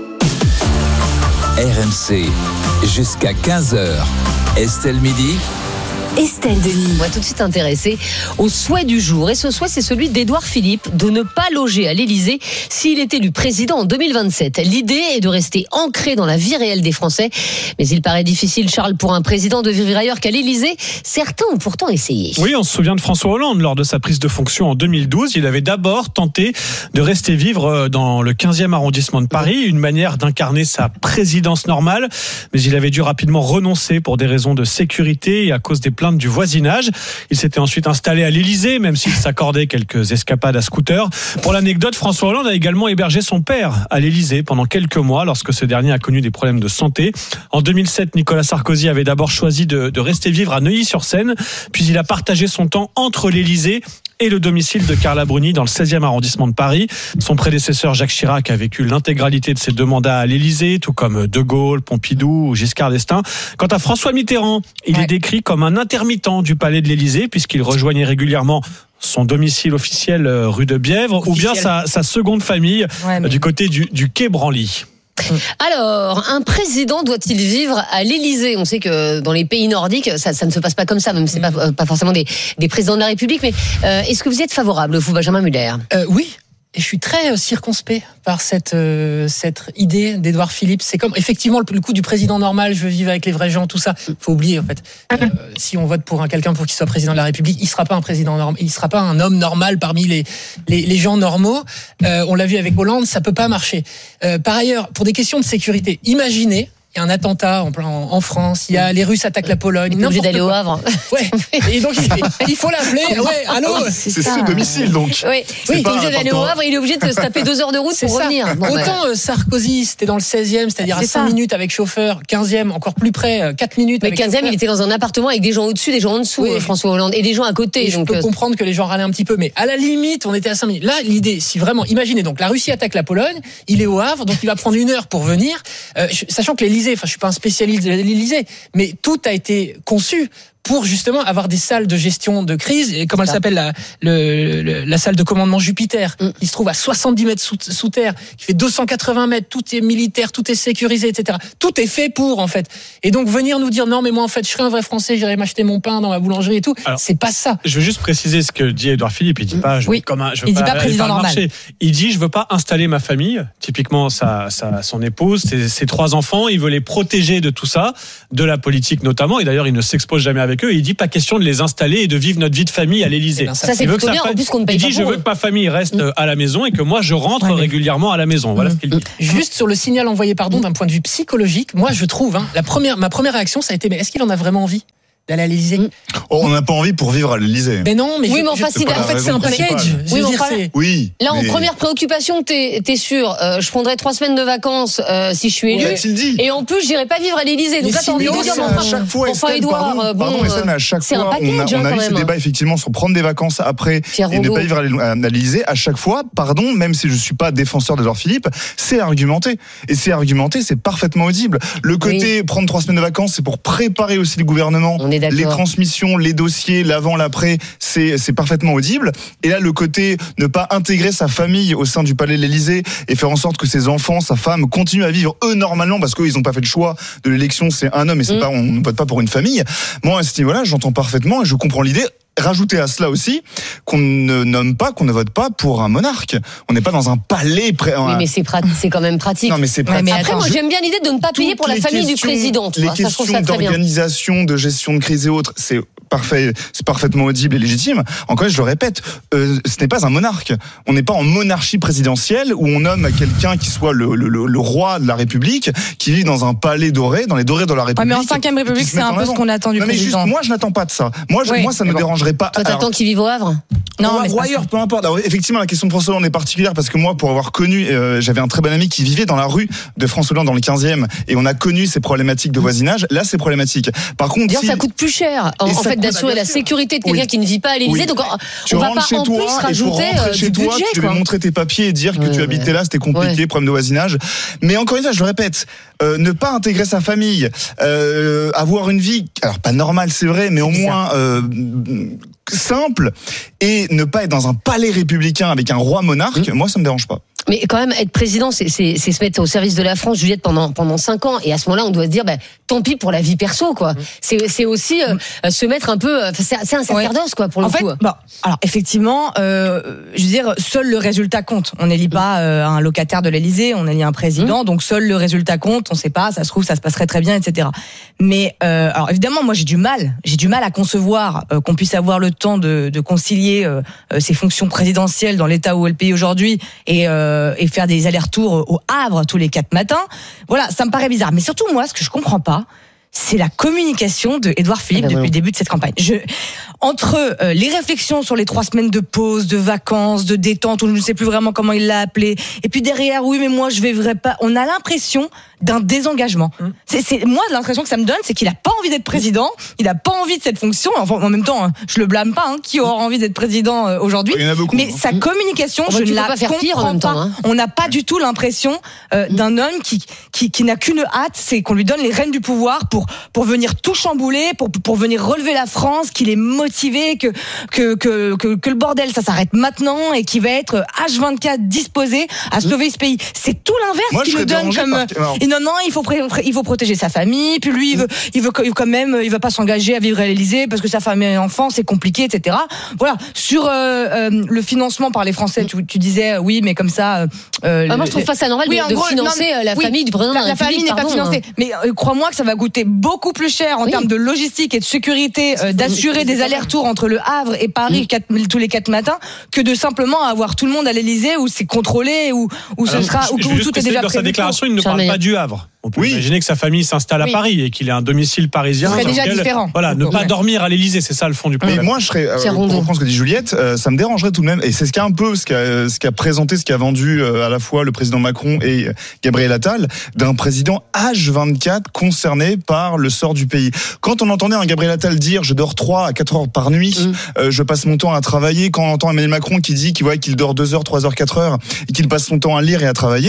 R M C, jusqu'à quinze heures. Estelle Midi. Estelle Denis. On va tout de suite intéresser au souhait du jour. Et ce souhait, c'est celui d'Édouard Philippe de ne pas loger à l'Élysée s'il est élu président en deux mille vingt-sept. L'idée est de rester ancré dans la vie réelle des Français. Mais il paraît difficile, Charles, pour un président de vivre ailleurs qu'à l'Élysée. Certains ont pourtant essayé. Oui, on se souvient de François Hollande lors de sa prise de fonction en deux mille douze. Il avait d'abord tenté de rester vivre dans le quinzième arrondissement de Paris, une manière d'incarner sa présidence normale. Mais il avait dû rapidement renoncer pour des raisons de sécurité et à cause des plaintes du voisinage. Il s'était ensuite installé à l'Élysée, même s'il s'accordait quelques escapades à scooter. Pour l'anecdote, François Hollande a également hébergé son père à l'Élysée pendant quelques mois lorsque ce dernier a connu des problèmes de santé. En deux mille sept, Nicolas Sarkozy avait d'abord choisi de, de rester vivre à Neuilly-sur-Seine, puis il a partagé son temps entre l'Élysée et le domicile de Carla Bruni dans le seizième arrondissement de Paris. Son prédécesseur Jacques Chirac a vécu l'intégralité de ses deux mandats à l'Élysée, tout comme De Gaulle, Pompidou ou Giscard d'Estaing. Quant à François Mitterrand, il ouais. est décrit comme un intermittent du palais de l'Élysée puisqu'il rejoignait régulièrement son domicile officiel rue de Bièvre officiel. ou bien sa, sa seconde famille ouais, mais... du côté du, du quai Branly. Alors, un président doit-il vivre à l'Élysée? On sait que dans les pays nordiques, ça, ça ne se passe pas comme ça, même si c'est pas, pas forcément des, des présidents de la République. Mais euh, est-ce que vous y êtes favorable, vous, Benjamin Muller? euh, Oui. Et je suis très circonspect par cette euh, cette idée d'Édouard Philippe. C'est comme effectivement le, le coup du président normal. Je veux vivre avec les vrais gens, tout ça. Faut oublier en fait. Euh, si on vote pour un quelqu'un pour qu'il soit président de la République, il sera pas un président normal. Il sera pas un homme normal parmi les les, les gens normaux. Euh, on l'a vu avec Hollande, ça peut pas marcher. Euh, par ailleurs, pour des questions de sécurité, imaginez. Il y a un attentat en, en, en France, il y a les Russes attaquent la Pologne. Il est obligé d'aller au Havre. Ouais. Et donc il faut l'appeler. Ouais, allô. C'est, c'est son domicile donc. Oui, oui, il est obligé d'aller au Havre. Il est obligé de se taper deux heures de route c'est pour ça. revenir. Bon, Autant euh, Sarkozy, c'était dans le seizième, c'est-à-dire c'est à cinq ça. minutes avec chauffeur, quinzième encore plus près, quatre minutes. Mais avec quinzième, chauffeur. il était dans un appartement avec des gens au-dessus, des gens en dessous, oui. François Hollande, et des gens à côté. Et donc je peux euh... comprendre que les gens râlaient un petit peu, mais à la limite, on était à cinq minutes. Là, l'idée, si vraiment, imaginez donc la Russie attaque la Pologne, il est au Havre, donc il va prendre une heure pour venir, euh, sachant que l'Élysée, enfin, je suis pas un spécialiste de l'Élysée, mais tout a été conçu pour justement avoir des salles de gestion de crise, et comment elle s'appelle la, le, le, la salle de commandement Jupiter, mm. qui se trouve à soixante-dix mètres sous, sous terre, qui fait deux cent quatre-vingts mètres, tout est militaire, tout est sécurisé, et cetera. Tout est fait pour, en fait. Et donc venir nous dire non mais moi en fait je serais un vrai Français, j'irai m'acheter mon pain dans ma boulangerie et tout, alors, c'est pas ça. Je veux juste préciser ce que dit Édouard Philippe. Il dit pas je oui. comme un, je veux il pas, dit pas président normal. Marché. Il dit je veux pas installer ma famille, typiquement sa, sa son épouse, ses, ses trois enfants, il veut les protéger de tout ça, de la politique notamment, et d'ailleurs il ne s'expose jamais avec eux, et il dit pas question de les installer et de vivre notre vie de famille à l'Élysée. Ben ça, ça c'est plutôt bien, en plus qu'on ne paye il pas dit je veux eux. que ma famille reste mmh. à la maison et que moi je rentre ouais, mais... régulièrement à la maison. Voilà mmh. ce qu'il dit. Juste sur le signal envoyé pardon d'un point de vue psychologique, moi je trouve hein, la première ma première réaction ça a été mais est-ce qu'il en a vraiment envie d'aller à l'Élysée? Oh, on n'a pas envie pour vivre à l'Élysée. Mais non, mais oui, je, mais enfin, je, si en fait, c'est un package. Oui, dire, enfin, oui. Là, mais... en première préoccupation, t'es, t'es sûr, euh, je prendrai trois semaines de vacances euh, si je suis élu. Dit. Et en plus, j'irai pas vivre à l'Élysée. Donc là, t'as envie de dire, à chaque fois, enfin, Edouard, pardon, bon, pardon, Estelle, mais à chaque c'est fois, un package, on a, on a hein, eu ce débat effectivement sur prendre des vacances après Pierre et Rondeau. Ne pas vivre à l'Élysée. À chaque fois, pardon, même si je suis pas défenseur d'Edouard Philippe, c'est argumenté. Et c'est argumenté, c'est parfaitement audible. Le côté prendre trois semaines de vacances, c'est pour préparer aussi le gouvernement, les transmissions, les dossiers, l'avant, l'après, c'est, c'est parfaitement audible. Et là, le côté ne pas intégrer sa famille au sein du palais de l'Élysée et faire en sorte que ses enfants, sa femme, continuent à vivre eux normalement parce qu'ils n'ont pas fait le choix de l'élection, c'est un homme et c'est mmh. pas, on ne vote pas pour une famille. Moi, à ce niveau-là, j'entends parfaitement et je comprends l'idée. Rajouter à cela aussi qu'on ne nomme pas, qu'on ne vote pas pour un monarque. On n'est pas dans un palais. Pré- oui, mais c'est, prat- c'est quand même pratique. Non, mais c'est pratique. Ouais, mais après, moi, j'aime bien l'idée de ne pas payer pour la famille du président. Tu les vois, ça, questions ça d'organisation, de gestion de crise et autres, c'est parfait, c'est parfaitement audible et légitime. Encore une fois, je le répète, euh, ce n'est pas un monarque. On n'est pas en monarchie présidentielle où on nomme quelqu'un qui soit le, le, le, le roi de la République, qui vit dans un palais doré, dans les dorés de la République. Ouais, mais en cinquième République, c'est un peu ce qu'on attend du non, mais président. Juste, moi, je n'attends pas de ça. Moi, je, ouais, moi ça ne me bon. dérangerait pas. Toi, t'attends qu'il vive au Havre? Non, mais ailleurs, peu importe. Alors, effectivement, la question de François Hollande est particulière parce que moi, pour avoir connu, euh, j'avais un très bon ami qui vivait dans la rue de François Hollande dans le quinzième et on a connu ces problématiques de voisinage. Là, c'est problématique. Par contre, d'ailleurs, si... ça coûte plus cher en, en fait d'assurer la sécurité de quelqu'un oui. qui ne vit pas à l'Élysée. Oui. Donc, tu on va pas chez en toi, plus rajouter euh, chez du toi, budget. Tu devais montrer tes papiers et dire que ouais, tu habitais ouais. là, c'était compliqué, ouais. problème de voisinage. Mais encore une fois, je le répète, euh, ne pas intégrer sa famille, euh, avoir une vie, alors pas normale, c'est vrai, mais c'est au moins euh, simple, et ne pas être dans un palais républicain avec un roi monarque, mmh. moi ça me dérange pas. Mais quand même, être président, c'est, c'est, c'est se mettre au service de la France, Juliette, pendant, pendant cinq ans. Et à ce moment-là, on doit se dire, bah, tant pis pour la vie perso, quoi. Mmh. C'est, c'est aussi euh, mmh. se mettre un peu. C'est, c'est un sacerdoce, quoi, pour en le fait, coup. Bon, alors, effectivement, euh, je veux dire, seul le résultat compte. On n'élit mmh. pas euh, un locataire de l'Élysée, on élit un président, mmh. donc seul le résultat compte. On ne sait pas, ça se trouve, ça se passerait très bien, et cetera. Mais, euh, alors, évidemment, moi, j'ai du mal. J'ai du mal à concevoir euh, qu'on puisse avoir le temps de, de concilier euh, ses fonctions présidentielles dans l'état où est le pays aujourd'hui et, euh, et faire des allers-retours au Havre tous les quatre matins. Voilà, ça me paraît bizarre. Mais surtout, moi, ce que je comprends pas, c'est la communication de Édouard Philippe ah ben depuis oui. le début de cette campagne. Je, entre euh, les réflexions sur les trois semaines de pause, de vacances, de détente, ou je ne sais plus vraiment comment il l'a appelé, et puis derrière, oui, mais moi, je vivrai pas. On a l'impression d'un désengagement. Hum. C'est, c'est, moi, l'impression que ça me donne, c'est qu'il a pas envie d'être président, il a pas envie de cette fonction. Enfin, en même temps, je le blâme pas, hein, qui aura envie d'être président euh, aujourd'hui. Il y en a beaucoup, mais hein. sa communication, oh, je ne la pas faire pire en même temps, hein. On n'a pas du tout l'impression euh, hum. d'un homme qui, qui, qui n'a qu'une hâte, c'est qu'on lui donne les rênes du pouvoir pour, pour venir tout chambouler, pour, pour venir relever la France, qu'il est motivé, que, que, que, que, que le bordel, ça s'arrête maintenant et qu'il va être H vingt-quatre disposé à sauver ce pays. C'est tout l'inverse moi, qu'il nous donne comme... Par... Et non, non, il faut, pré... il faut protéger sa famille, puis lui, il veut, il veut quand même, il veut pas s'engager à vivre à l'Élysée parce que sa femme et enfant, c'est compliqué, et cetera. Voilà. Sur euh, euh, le financement par les Français, tu, tu disais, oui, mais comme ça... Euh, ah, moi, je trouve pas ça normal oui, de, de gros, financer non, la oui, famille du président de la, la République. La famille n'est pardon, pas financée. Hein. Mais euh, crois-moi que ça va coûter beaucoup plus cher en oui. termes de logistique et de sécurité, euh, d'assurer des allers-retours entre le Havre et Paris mmh. quatre, tous les quatre matins, que de simplement avoir tout le monde à l'Élysée où c'est contrôlé, où, où ce Alors, sera, je, où, je où tout est déjà dans prévu. Sa déclaration, il ne parle pas du Havre. On peut oui. imaginer que sa famille s'installe à oui. Paris et qu'il ait un domicile parisien. Ce serait déjà lequel, différent. Voilà, ne pas dormir à l'Élysée, c'est ça le fond du problème. Mais moi, je serais, euh, pour reprendre ce que dit Juliette, euh, ça me dérangerait tout de même, et c'est ce qu'a un peu, ce qu'a, ce qu'a présenté, ce qu'a vendu euh, à la fois le président Macron et Gabriel Attal, d'un président H vingt-quatre concerné par le sort du pays. Quand on entendait un Gabriel Attal dire, je dors trois à quatre heures par nuit, mmh. euh, je passe mon temps à travailler, quand on entend Emmanuel Macron qui dit qu'il, ouais, qu'il dort deux heures, trois heures, quatre heures, et qu'il passe son temps à lire et à travailler,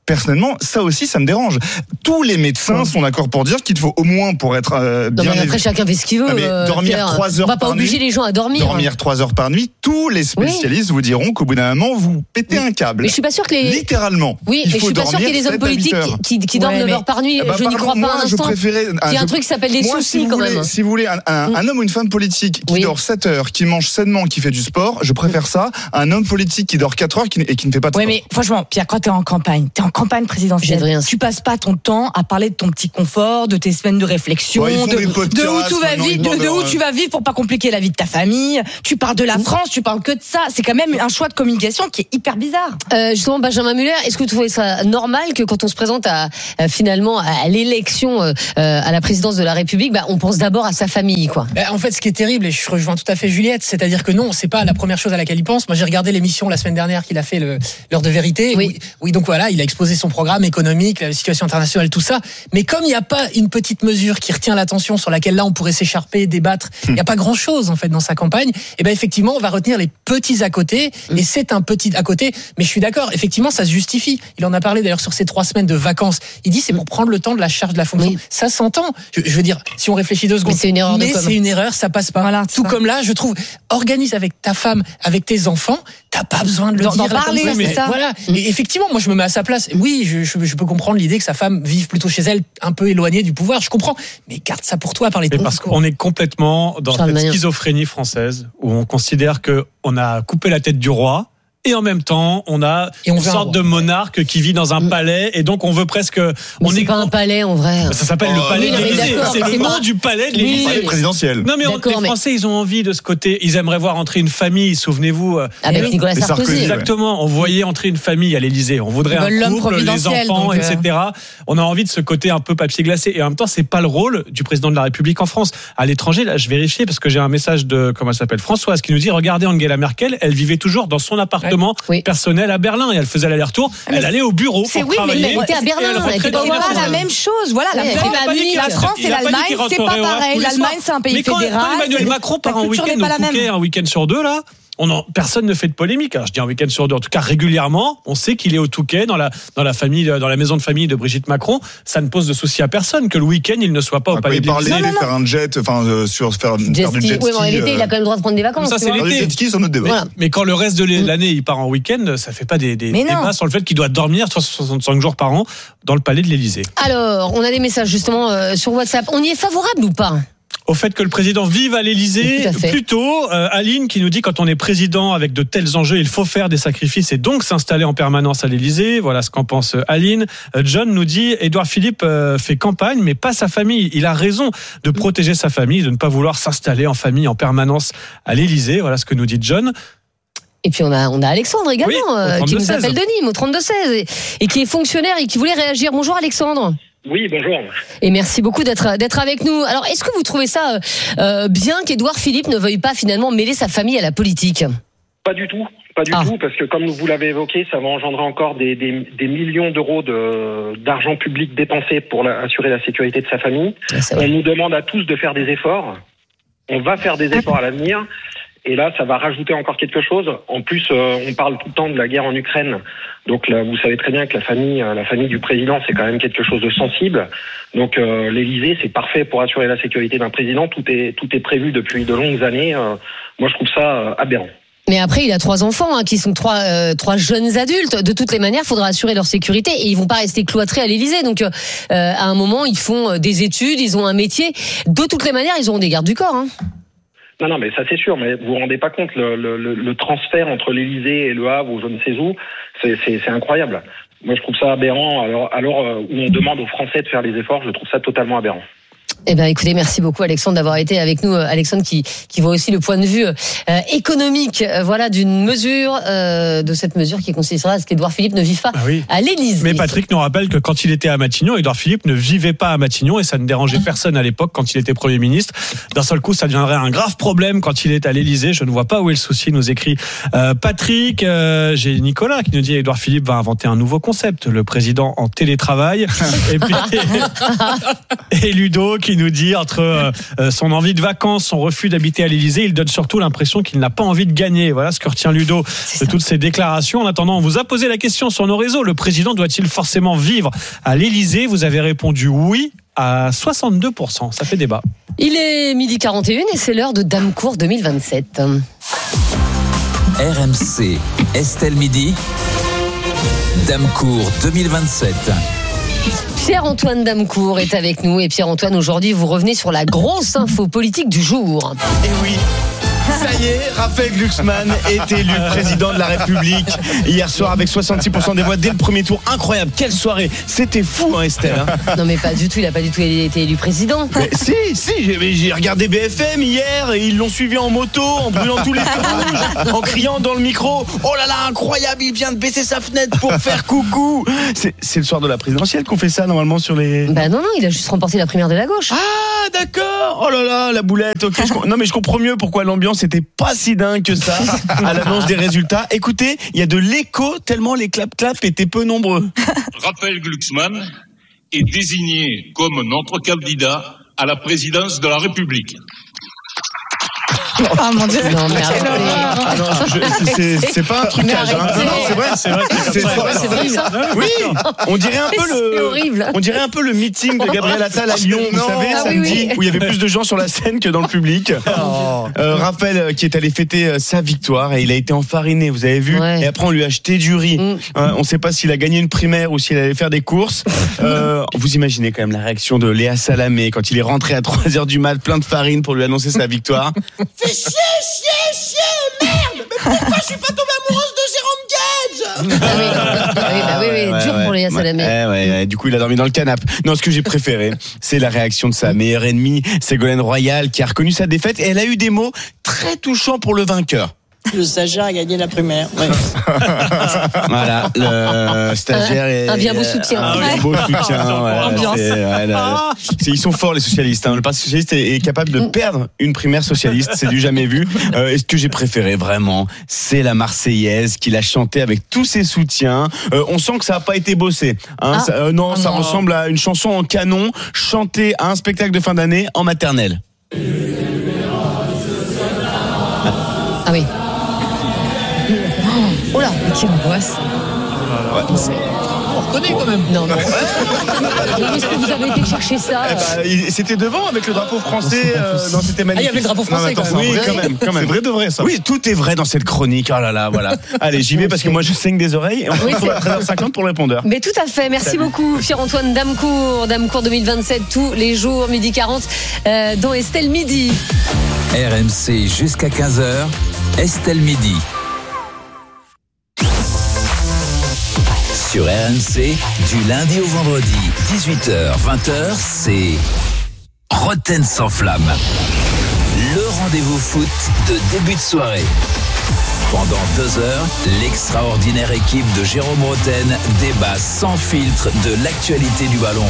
personnellement, ça aussi, ça me dérange. Tous les médecins ouais. sont d'accord pour dire qu'il faut au moins pour être euh, bien. Non, mais après, chacun fait ce qu'il veut. Non, mais dormir euh, trois heures. On va pas obliger nuit, les gens à dormir. Dormir trois heures par nuit. Tous les spécialistes oui. vous diront qu'au bout d'un moment, vous pétez oui. un câble. Mais je suis pas sûr que les. Littéralement. Oui, il mais faut je suis pas sûr qu'il y ait des hommes politiques qui, qui dorment ouais, neuf heures par nuit. Bah, je n'y crois pas un instant. Il y a un truc qui s'appelle des soucis quand même. Si vous voulez, un homme ou une femme politique qui dort sept heures, qui mange sainement, qui fait du sport, je préfère ça à un homme politique qui dort quatre heures et qui ne fait pas de sport. Oui, mais franchement, Pierre, quand t'es en campagne, t'es en campagne présidentielle, tu passes pas ton temps à parler de ton petit confort, de tes semaines de réflexion, ouais, de, de où tu vas vivre, de, de où tu vas vivre pour pas compliquer la vie de ta famille. Tu parles de la France, tu parles que de ça. C'est quand même un choix de communication qui est hyper bizarre. Euh, justement, Benjamin Muller, est-ce que vous trouvez ça normal que quand on se présente à, à finalement à l'élection euh, à la présidence de la République, bah, on pense d'abord à sa famille, quoi. Bah, en fait, ce qui est terrible, et je rejoins tout à fait Juliette, c'est-à-dire que non, c'est pas la première chose à laquelle il pense. Moi, j'ai regardé l'émission la semaine dernière qu'il a fait, le, l'heure de vérité. Oui. oui, donc voilà, il a exposé son programme économique, la situation internationale, tout ça. Mais comme il n'y a pas une petite mesure qui retient l'attention sur laquelle là on pourrait s'écharper, débattre, il hum. n'y a pas grand-chose en fait dans sa campagne. Et ben effectivement, on va retenir les petits à côté. Hum. Et c'est un petit à côté. Mais je suis d'accord, effectivement, ça se justifie. Il en a parlé d'ailleurs sur ces trois semaines de vacances. Il dit c'est pour prendre le temps de la charge de la fonction. Oui. Ça s'entend. Je, je veux dire, si on réfléchit deux secondes, mais c'est une erreur. Mais de c'est une erreur, ça passe pas. Voilà, tout ça. Comme là, je trouve, organise avec ta femme, avec tes enfants. T'as pas besoin de le d'en, dire. D'en parler, mais c'est ça. Voilà. Mmh. Et effectivement, moi, je me mets à sa place. Oui, je, je, je peux comprendre l'idée que sa femme vive plutôt chez elle, un peu éloignée du pouvoir. Je comprends. Mais garde ça pour toi, parler de ton parce discours. Qu'on est complètement dans cette schizophrénie française où on considère que on a coupé la tête du roi. Et en même temps, on a et on une sorte de monarque qui vit dans un mmh. palais, et donc on veut presque. Mais on c'est est pas un palais en vrai. Ça s'appelle oh, le palais oui, de l'Élysée. C'est, c'est le nom du palais de l'Élysée. Oui, présidentiel. Non mais on, les Français, mais... ils ont envie de ce côté. Ils aimeraient voir entrer une famille. Souvenez-vous. Avec Nicolas Sarkozy. Sarkozy. Exactement. On voyait entrer une famille à l'Élysée. On voudrait un couple, les enfants, donc, et cetera. On a envie de ce côté un peu papier glacé. Et en même temps, c'est pas le rôle du président de la République en France. À l'étranger, là, je vérifiais parce que j'ai un message de comment elle s'appelle Françoise qui nous dit regardez Angela Merkel, elle vivait toujours dans son appartement personnel à Berlin et elle faisait l'aller-retour. Mais elle allait au bureau pour oui, travailler. Mais elle était à Berlin. C'est pas la même chose. Voilà, la, oui, la France et l'Allemagne, c'est pas pareil. L'Allemagne, c'est un pays fédéral. Mais quand Emmanuel Macron part en week-end au Touquet, un week-end sur deux, là, on en, personne ne fait de polémique. Alors, je dis un week-end sur deux. En tout cas, régulièrement, on sait qu'il est au Touquet, dans la, dans la famille, dans la maison de famille de Brigitte Macron. Ça ne pose de souci à personne que le week-end, il ne soit pas au palais de l'Élysée. Il parlait de faire un jet, enfin, euh, sur, faire, jet faire du jet ski. Oui, bon, l'été, euh... il a quand même le droit de prendre des vacances. Ça, c'est l'été. Le jet ski, c'est notre débat. Voilà. Mais quand le reste de l'année, il part en week-end, ça fait pas des, des débats sur le fait qu'il doit dormir trois cent soixante-cinq jours par an dans le palais de l'Élysée. Alors, on a des messages, justement, euh, sur WhatsApp. On y est favorable ou pas? Au fait que le président vive à l'Élysée, plutôt euh, Aline qui nous dit quand on est président avec de tels enjeux, il faut faire des sacrifices et donc s'installer en permanence à l'Élysée. Voilà ce qu'en pense Aline. Euh, John nous dit Édouard Philippe euh, fait campagne mais pas sa famille. Il a raison de protéger sa famille, de ne pas vouloir s'installer en famille en permanence à l'Élysée. Voilà ce que nous dit John. Et puis on a on a Alexandre également oui, euh, qui nous appelle de Nîmes au trente-deux seize et, et qui est fonctionnaire et qui voulait réagir. Bonjour Alexandre. Oui, bonjour. Et merci beaucoup d'être d'être avec nous. Alors, est-ce que vous trouvez ça euh, bien qu'Édouard Philippe ne veuille pas finalement mêler sa famille à la politique? Pas du tout, pas du ah. tout, parce que comme vous l'avez évoqué, ça va engendrer encore des, des, des millions d'euros de, d'argent public dépensé pour la, assurer la sécurité de sa famille. Ah, on nous demande à tous de faire des efforts. On va faire des efforts à l'avenir. Et là, ça va rajouter encore quelque chose. En plus, euh, on parle tout le temps de la guerre en Ukraine. Donc là, vous savez très bien que la famille, la famille du président, c'est quand même quelque chose de sensible. Donc euh, l'Élysée, c'est parfait pour assurer la sécurité d'un président. Tout est tout est prévu depuis de longues années. Euh, moi, je trouve ça euh, aberrant. Mais après, il a trois enfants, hein, qui sont trois euh, trois jeunes adultes. De toutes les manières, il faudra assurer leur sécurité et ils vont pas rester cloîtrés à l'Élysée. Donc, euh, à un moment, ils font des études, ils ont un métier. De toutes les manières, ils auront des gardes du corps. Hein. Non, non, mais ça c'est sûr, mais vous vous rendez pas compte, le, le, le transfert entre l'Élysée et le Havre ou je ne sais où, c'est, c'est, c'est incroyable. Moi je trouve ça aberrant, alors, alors où on demande aux Français de faire les efforts, je trouve ça totalement aberrant. Eh ben, écoutez, merci beaucoup Alexandre d'avoir été avec nous. Alexandre qui qui voit aussi le point de vue euh, économique, euh, voilà, d'une mesure, euh, de cette mesure qui consistera à ce qu'Édouard Philippe ne vive pas ah oui. à l'Élysée. Mais Patrick nous rappelle que quand il était à Matignon, Édouard Philippe ne vivait pas à Matignon et ça ne dérangeait personne à l'époque quand il était Premier ministre. D'un seul coup, ça deviendrait un grave problème quand il est à l'Élysée. Je ne vois pas où est le souci, nous écrit euh, Patrick. Euh, j'ai Nicolas qui nous dit Édouard Philippe va inventer un nouveau concept, le président en télétravail. et puis et Ludo qui nous dit entre euh, son envie de vacances, son refus d'habiter à l'Élysée, il donne surtout l'impression qu'il n'a pas envie de gagner. Voilà ce que retient Ludo de toutes ces déclarations. En attendant, on vous a posé la question sur nos réseaux. Le président doit-il forcément vivre à l'Élysée ? Vous avez répondu oui à soixante-deux pour cent. Ça fait débat. Il est midi quarante et un et c'est l'heure de Damecourt deux mille vingt-sept. R M C, Estelle Midi, Damecourt deux mille vingt-sept. Pierre-Antoine Damecourt est avec nous. Et Pierre-Antoine, aujourd'hui, vous revenez sur la grosse info politique du jour. Et oui. Ça y est, Raphaël Glucksmann est élu président de la République hier soir avec soixante-six pour cent des voix dès le premier tour. Incroyable, quelle soirée. C'était fou, hein, Estelle, hein. Non mais pas du tout, il n'a pas du tout été élu président. Mais si, si, j'ai, j'ai regardé B F M hier et ils l'ont suivi en moto, en brûlant tous les feux rouges, en criant dans le micro. Oh là là, incroyable, il vient de baisser sa fenêtre pour faire coucou. C'est, c'est le soir de la présidentielle qu'on fait ça normalement sur les... Bah non, non, il a juste remporté la primaire de la gauche. Ah d'accord. Oh là là, la boulette, ok. Je... Non mais je comprends mieux pourquoi l'ambiance c'était pas si dingue que ça à l'annonce des résultats. Écoutez, il y a de l'écho tellement les clap-clap étaient peu nombreux. Raphaël Glucksmann est désigné comme notre candidat à la présidence de la République. Ah mon Dieu. Non, mais arrêtez. Non, je, c'est, c'est pas un trucage. Hein. Non, non, c'est vrai, c'est vrai. C'est, c'est, vrai, c'est vrai ça. Oui, on dirait un peu le. C'est horrible. On dirait un peu le meeting de Gabriel Attal à Lyon, vous savez, ah, samedi, oui, oui. où il y avait plus de gens sur la scène que dans le public. Oh. Euh, Raphaël qui est allé fêter sa victoire et il a été enfariné, vous avez vu. Ouais. Et après on lui a acheté du riz. Mm. Euh, on ne sait pas s'il a gagné une primaire ou s'il allait faire des courses. Euh, vous imaginez quand même la réaction de Léa Salamé quand il est rentré à trois heures du mat, plein de farine pour lui annoncer sa victoire. Fais chier, chier, chier, merde! Mais pourquoi je suis pas tombée amoureuse de Jérôme Gage? Ah oui, oui, bah oui, oui, ouais, dur ouais, pour Léa Salamé. Ouais, ouais, ouais, du coup, il a dormi dans le canapé. Non, ce que j'ai préféré, c'est la réaction de sa meilleure ennemie, Ségolène Royal, qui a reconnu sa défaite et elle a eu des mots très touchants pour le vainqueur. Le stagiaire a gagné la primaire. Ouais. Voilà, le stagiaire est... Un bien beau soutien. Un bien beau soutien. Voilà, c'est, ouais, là, c'est, ils sont forts les socialistes. Hein. Le Parti socialiste est, est capable de perdre une primaire socialiste, c'est du jamais vu. Euh, et ce que j'ai préféré vraiment, c'est la Marseillaise qu'il a chantée avec tous ses soutiens. Euh, on sent que ça n'a pas été bossé. Hein. Ah. Ça, euh, non, ça non. ressemble à une chanson en canon chantée à un spectacle de fin d'année en maternelle. Ah oui. Oh là, quelle angoisse. Ouais. On reconnaît quand même. Non, non. Est-ce que vous avez été chercher ça? Eh ben, c'était devant avec le drapeau français. Euh, non, c'était magnifique. Ah, il y avait le drapeau français. Non, attends, quand même. Oui, quand même, quand même. C'est vrai de vrai ça. Oui, tout est vrai dans cette chronique. Oh là là, voilà. Allez, j'y vais parce que moi je saigne des oreilles. Et on se retrouve à treize heures cinquante pour le répondeur. Mais tout à fait. Merci Salut. beaucoup, Pierre-Antoine Damecourt. Damecourt deux mille vingt-sept, tous les jours, midi quarante, euh, dans Estelle Midi. R M C jusqu'à quinze heures, Estelle Midi. Sur R M C, du lundi au vendredi, dix-huit heures, vingt heures, c'est Roten sans flamme. Le rendez-vous foot de début de soirée. Pendant deux heures, l'extraordinaire équipe de Jérôme Roten débat sans filtre de l'actualité du ballon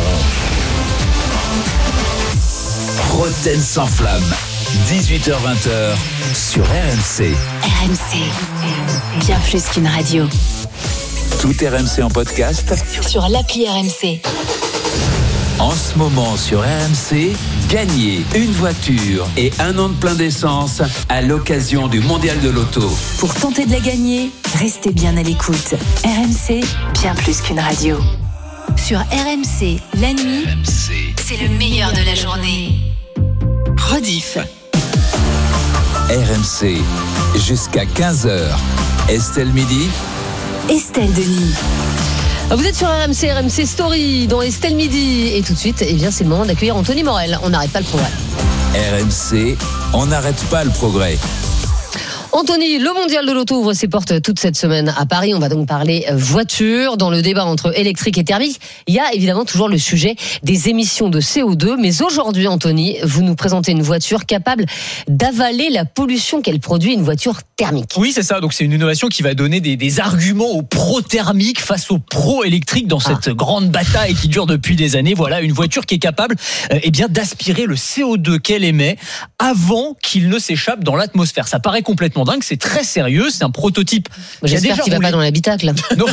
rond. Roten sans flamme, dix-huit heures, vingt heures, sur R M C. R M C, bien plus qu'une radio. Tout R M C en podcast sur l'appli R M C. En ce moment sur R M C, gagnez une voiture et un an de plein d'essence à l'occasion du Mondial de l'Auto. Pour tenter de la gagner, restez bien à l'écoute. R M C, bien plus qu'une radio. Sur R M C, la nuit, R M C. C'est le meilleur de la journée. Rediff. R M C, jusqu'à quinze heures. Estelle Midi. Estelle Denis. Vous êtes sur R M C, R M C Story, dans Estelle Midi. Et tout de suite, eh bien, c'est le moment d'accueillir Anthony Morel. On n'arrête pas le progrès. R M C, on n'arrête pas le progrès. Anthony, le mondial de l'auto ouvre ses portes toute cette semaine à Paris. On va donc parler voiture. Dans le débat entre électrique et thermique, il y a évidemment toujours le sujet des émissions de C O deux. Mais aujourd'hui, Anthony, vous nous présentez une voiture capable d'avaler la pollution qu'elle produit, une voiture thermique. Oui, c'est ça. Donc c'est une innovation qui va donner des, des arguments aux pro-thermiques face aux pro-électriques dans cette ah. grande bataille qui dure depuis des années. Voilà, une voiture qui est capable euh, eh bien, d'aspirer le C O deux qu'elle émet avant qu'il ne s'échappe dans l'atmosphère. Ça paraît complètement complètement dingue. C'est très sérieux. C'est un prototype. Moi, j'espère qu'il ne va pas dans l'habitacle. Non,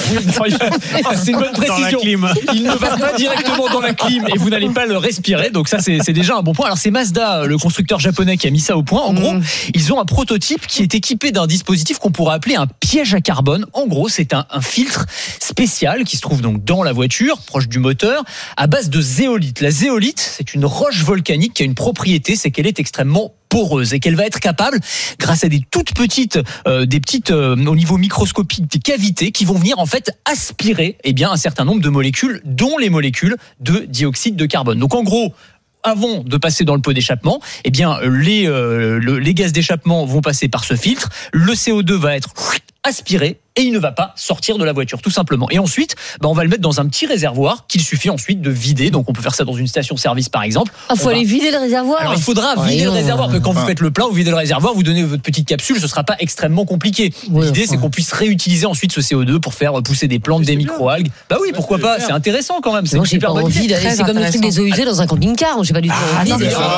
c'est une bonne précision. Il ne va pas directement dans la clim et vous n'allez pas le respirer. Donc ça, c'est, c'est déjà un bon point. Alors c'est Mazda, le constructeur japonais, qui a mis ça au point. En mmh. gros, ils ont un prototype qui est équipé d'un dispositif qu'on pourrait appeler un piège à carbone. En gros, c'est un, un filtre spécial qui se trouve donc dans la voiture, proche du moteur, à base de zéolite. La zéolite, c'est une roche volcanique qui a une propriété, c'est qu'elle est extrêmement poreuse et qu'elle va être capable, grâce à des toutes petites, euh, des petites euh, au niveau microscopique, des cavités qui vont venir en fait aspirer, eh bien un certain nombre de molécules, dont les molécules de dioxyde de carbone. Donc en gros, avant de passer dans le pot d'échappement, eh bien les euh, le, les gaz d'échappement vont passer par ce filtre, le C O deux va être aspiré et il ne va pas sortir de la voiture, tout simplement. Et ensuite, bah, on va le mettre dans un petit réservoir qu'il suffit ensuite de vider. Donc on peut faire ça dans une station-service par exemple. Ah, faut on aller va... vider le réservoir. Alors il faudra oh, vider le réservoir. Parce que quand vous faites le plein, vous videz le réservoir, vous donnez votre petite capsule, ce sera pas extrêmement compliqué. Oui, L'idée enfin. c'est qu'on puisse réutiliser ensuite ce C O deux pour faire pousser des plantes, des microalgues. Bah oui, pourquoi pas, c'est intéressant quand même. C'est une super bonne idée. C'est comme le truc des eaux usées dans un camping-car. J'ai pas du tout envie.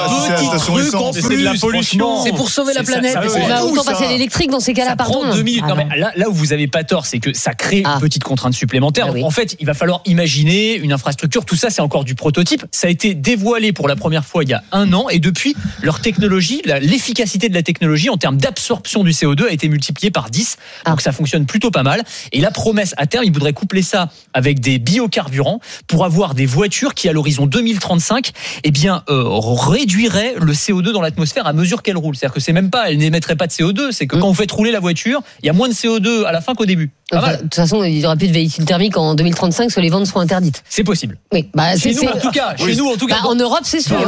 C'est de la pollution. C'est pour sauver la planète. Autant passer à l'électrique dans ces cas-là, pardon. deux minutes. Non mais là où vous avez pas tort, c'est que ça crée ah. une petite contrainte supplémentaire. Ah oui. En fait, il va falloir imaginer une infrastructure. Tout ça, c'est encore du prototype. Ça a été dévoilé pour la première fois il y a un an. Et depuis, leur technologie, la, l'efficacité de la technologie en termes d'absorption du C O deux a été multipliée par dix. Ah. Donc ça fonctionne plutôt pas mal. Et la promesse à terme, ils voudraient coupler ça avec des biocarburants pour avoir des voitures qui, à l'horizon deux mille trente-cinq, eh bien, euh, réduiraient le C O deux dans l'atmosphère à mesure qu'elle roule. C'est-à-dire que c'est même pas, elle n'émettrait pas de C O deux. C'est que mmh. quand vous faites rouler la voiture, il y a moins de C O deux à la fin qu'au début. Enfin, de toute façon, il n'y aura plus de véhicules thermiques en deux mille trente-cinq, soit les ventes seront interdites. C'est possible. Oui. Bah, chez c'est, nous, c'est... en tout cas. Chez oui. nous, en tout cas. Bah, en Europe, c'est sûr.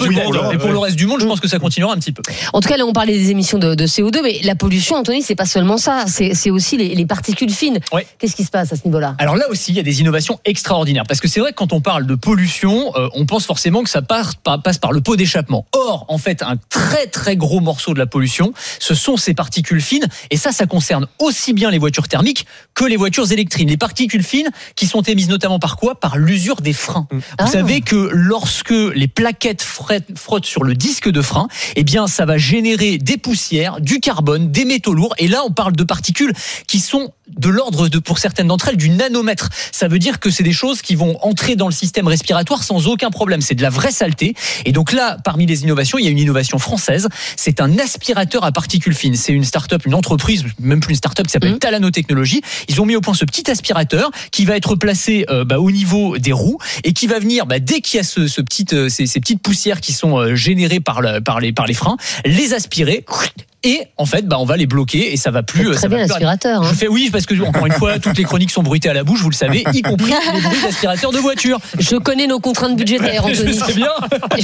Et pour le reste du monde, je pense que ça continuera un petit peu. En tout cas, là, on parlait des émissions de, de C O deux, mais la pollution, Anthony, c'est pas seulement ça. C'est, c'est aussi les, les particules fines. Oui. Qu'est-ce qui se passe à ce niveau-là? Alors là aussi, il y a des innovations extraordinaires. Parce que c'est vrai que quand on parle de pollution, euh, on pense forcément que ça part, passe par le pot d'échappement. Or, en fait, un très très gros morceau de la pollution, ce sont ces particules fines. Et ça, ça concerne aussi bien les voitures thermiques que les voitures électriques. Les particules fines qui sont émises notamment par quoi? Par l'usure des freins. Vous ah. savez que lorsque les plaquettes frottent sur le disque de frein, eh bien, ça va générer des poussières, du carbone, des métaux lourds. Et là, on parle de particules qui sont de l'ordre de, pour certaines d'entre elles, du nanomètre. Ça veut dire que c'est des choses qui vont entrer dans le système respiratoire sans aucun problème. C'est de la vraie saleté. Et donc là, parmi les innovations, il y a une innovation française. C'est un aspirateur à particules fines. C'est une start-up, une entreprise, même plus une start-up, qui s'appelle mmh. Talano Technologies. Ils ont mis au point ce petit aspirateur qui va être placé euh, bah, au niveau des roues et qui va venir, bah, dès qu'il y a ce, ce petit, euh, ces, ces petites poussières qui sont euh, générées par, le, par, les, par les freins, les aspirer. Et en fait, bah, on va les bloquer et ça va plus. C'est très ça bien va l'aspirateur. Plus... Hein. Je fais oui parce que encore une fois, toutes les chroniques sont bruitées à la bouche, vous le savez, y compris les bruits d'aspirateur de voiture. Je connais nos contraintes budgétaires, Anthony. C'est bien.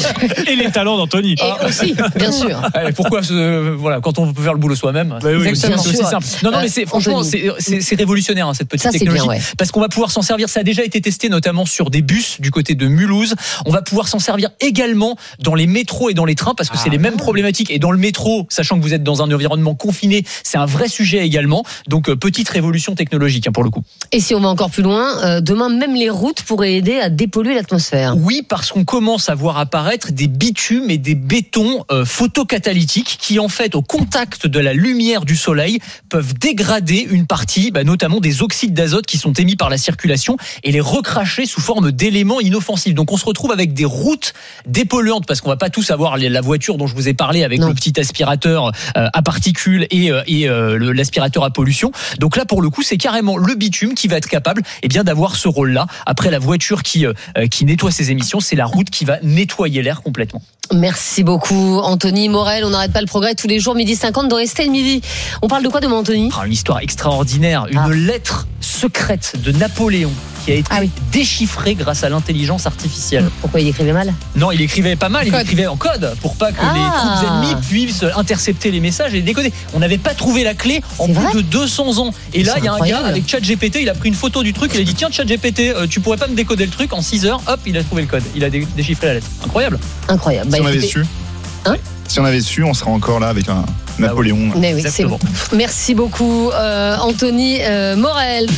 Et les talents d'Anthony. Et ah. aussi, bien sûr. Allez, pourquoi ce, voilà, quand on peut faire le boulot soi-même, bah oui, c'est aussi simple. Non, non, mais c'est franchement, c'est, c'est, c'est révolutionnaire hein, cette petite ça, technologie, bien, ouais. parce qu'on va pouvoir s'en servir. Ça a déjà été testé notamment sur des bus du côté de Mulhouse. On va pouvoir s'en servir également dans les métros et dans les trains parce que ah. c'est les mêmes problématiques. Et dans le métro, sachant que vous êtes dans un environnement confiné, c'est un vrai sujet également. Donc, euh, petite révolution technologique hein, pour le coup. Et si on va encore plus loin, euh, demain, même les routes pourraient aider à dépolluer l'atmosphère. Oui, parce qu'on commence à voir apparaître des bitumes et des bétons euh, photocatalytiques qui, en fait, au contact de la lumière du soleil, peuvent dégrader une partie, bah, notamment des oxydes d'azote qui sont émis par la circulation et les recracher sous forme d'éléments inoffensifs. Donc, on se retrouve avec des routes dépolluantes parce qu'on va pas tous avoir la voiture dont je vous ai parlé avec non. le petit aspirateur euh, à particules et, et euh, l'aspirateur à pollution. Donc là, pour le coup, c'est carrément le bitume qui va être capable eh bien, d'avoir ce rôle-là. Après, la voiture qui, euh, qui nettoie ses émissions, c'est la route qui va nettoyer l'air complètement. Merci beaucoup, Anthony Morel. On n'arrête pas le progrès tous les jours, midi cinquante dans Estelle Midi. On parle de quoi demain, Anthony? ah, Une histoire extraordinaire. Une ah. lettre secrète de Napoléon qui a été ah oui. déchiffrée grâce à l'intelligence artificielle. Pourquoi il écrivait mal? Non, il écrivait pas mal, il code. écrivait en code pour pas que ah. les troupes ennemies puissent intercepter les messages et les décoder. On n'avait pas trouvé la clé en C'est plus vrai de deux cents ans. Et là, il y a incroyable. un gars avec ChatGPT, il a pris une photo du truc, il a dit tiens ChatGPT, euh, tu pourrais pas me décoder le truc en six heures, hop, il a trouvé le code, il a dé- déchiffré la lettre. Incroyable. Incroyable. Si bah, on avait écoutez... su. Hein Si on avait su, on serait encore là avec un Napoléon. Mais oui, c'est bon. Merci beaucoup, euh, Anthony euh, Morel.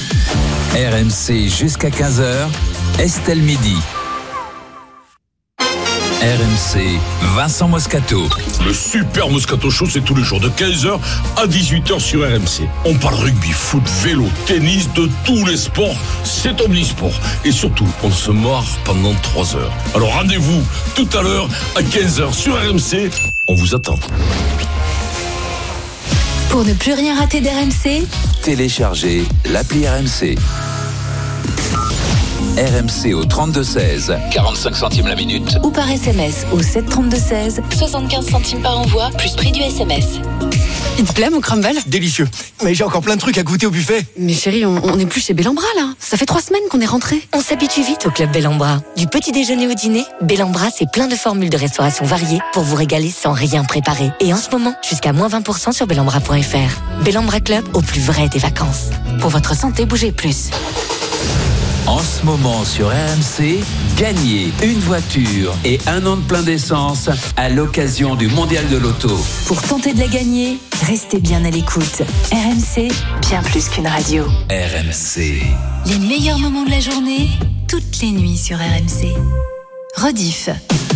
R M C jusqu'à quinze heures, Estelle Midi. R M C, Vincent Moscato. Le super Moscato Show, c'est tous les jours de quinze heures à dix-huit heures sur R M C. On parle rugby, foot, vélo, tennis, de tous les sports. C'est omnisport. Et surtout, on se marre pendant trois heures. Alors rendez-vous tout à l'heure à quinze heures sur R M C. On vous attend. Pour ne plus rien rater d'R M C, Téléchargez l'appli R M C. R M C au trente-deux seize, quarante-cinq centimes la minute. ou par S M S au sept trente-deux seize, soixante-quinze centimes par envoi, plus prix du S M S. Il te plaît mon crumble? Délicieux. Mais j'ai encore plein de trucs à goûter au buffet. Mais chérie, on, on est plus chez Bellambra là. Ça fait trois semaines qu'on est rentré. On s'habitue vite au club Bellambra. Du petit déjeuner au dîner, Bellambra, c'est plein de formules de restauration variées pour vous régaler sans rien préparer. Et en ce moment, jusqu'à moins vingt pour cent sur bellambra point f r. Bellambra Club, au plus vrai des vacances. Pour votre santé, bougez plus. En ce moment sur R M C, gagnez une voiture et un an de plein d'essence à l'occasion du Mondial de l'Auto. Pour tenter de la gagner, restez bien à l'écoute. R M C, bien plus qu'une radio. R M C. Les meilleurs moments de la journée, toutes les nuits sur R M C. Rediff.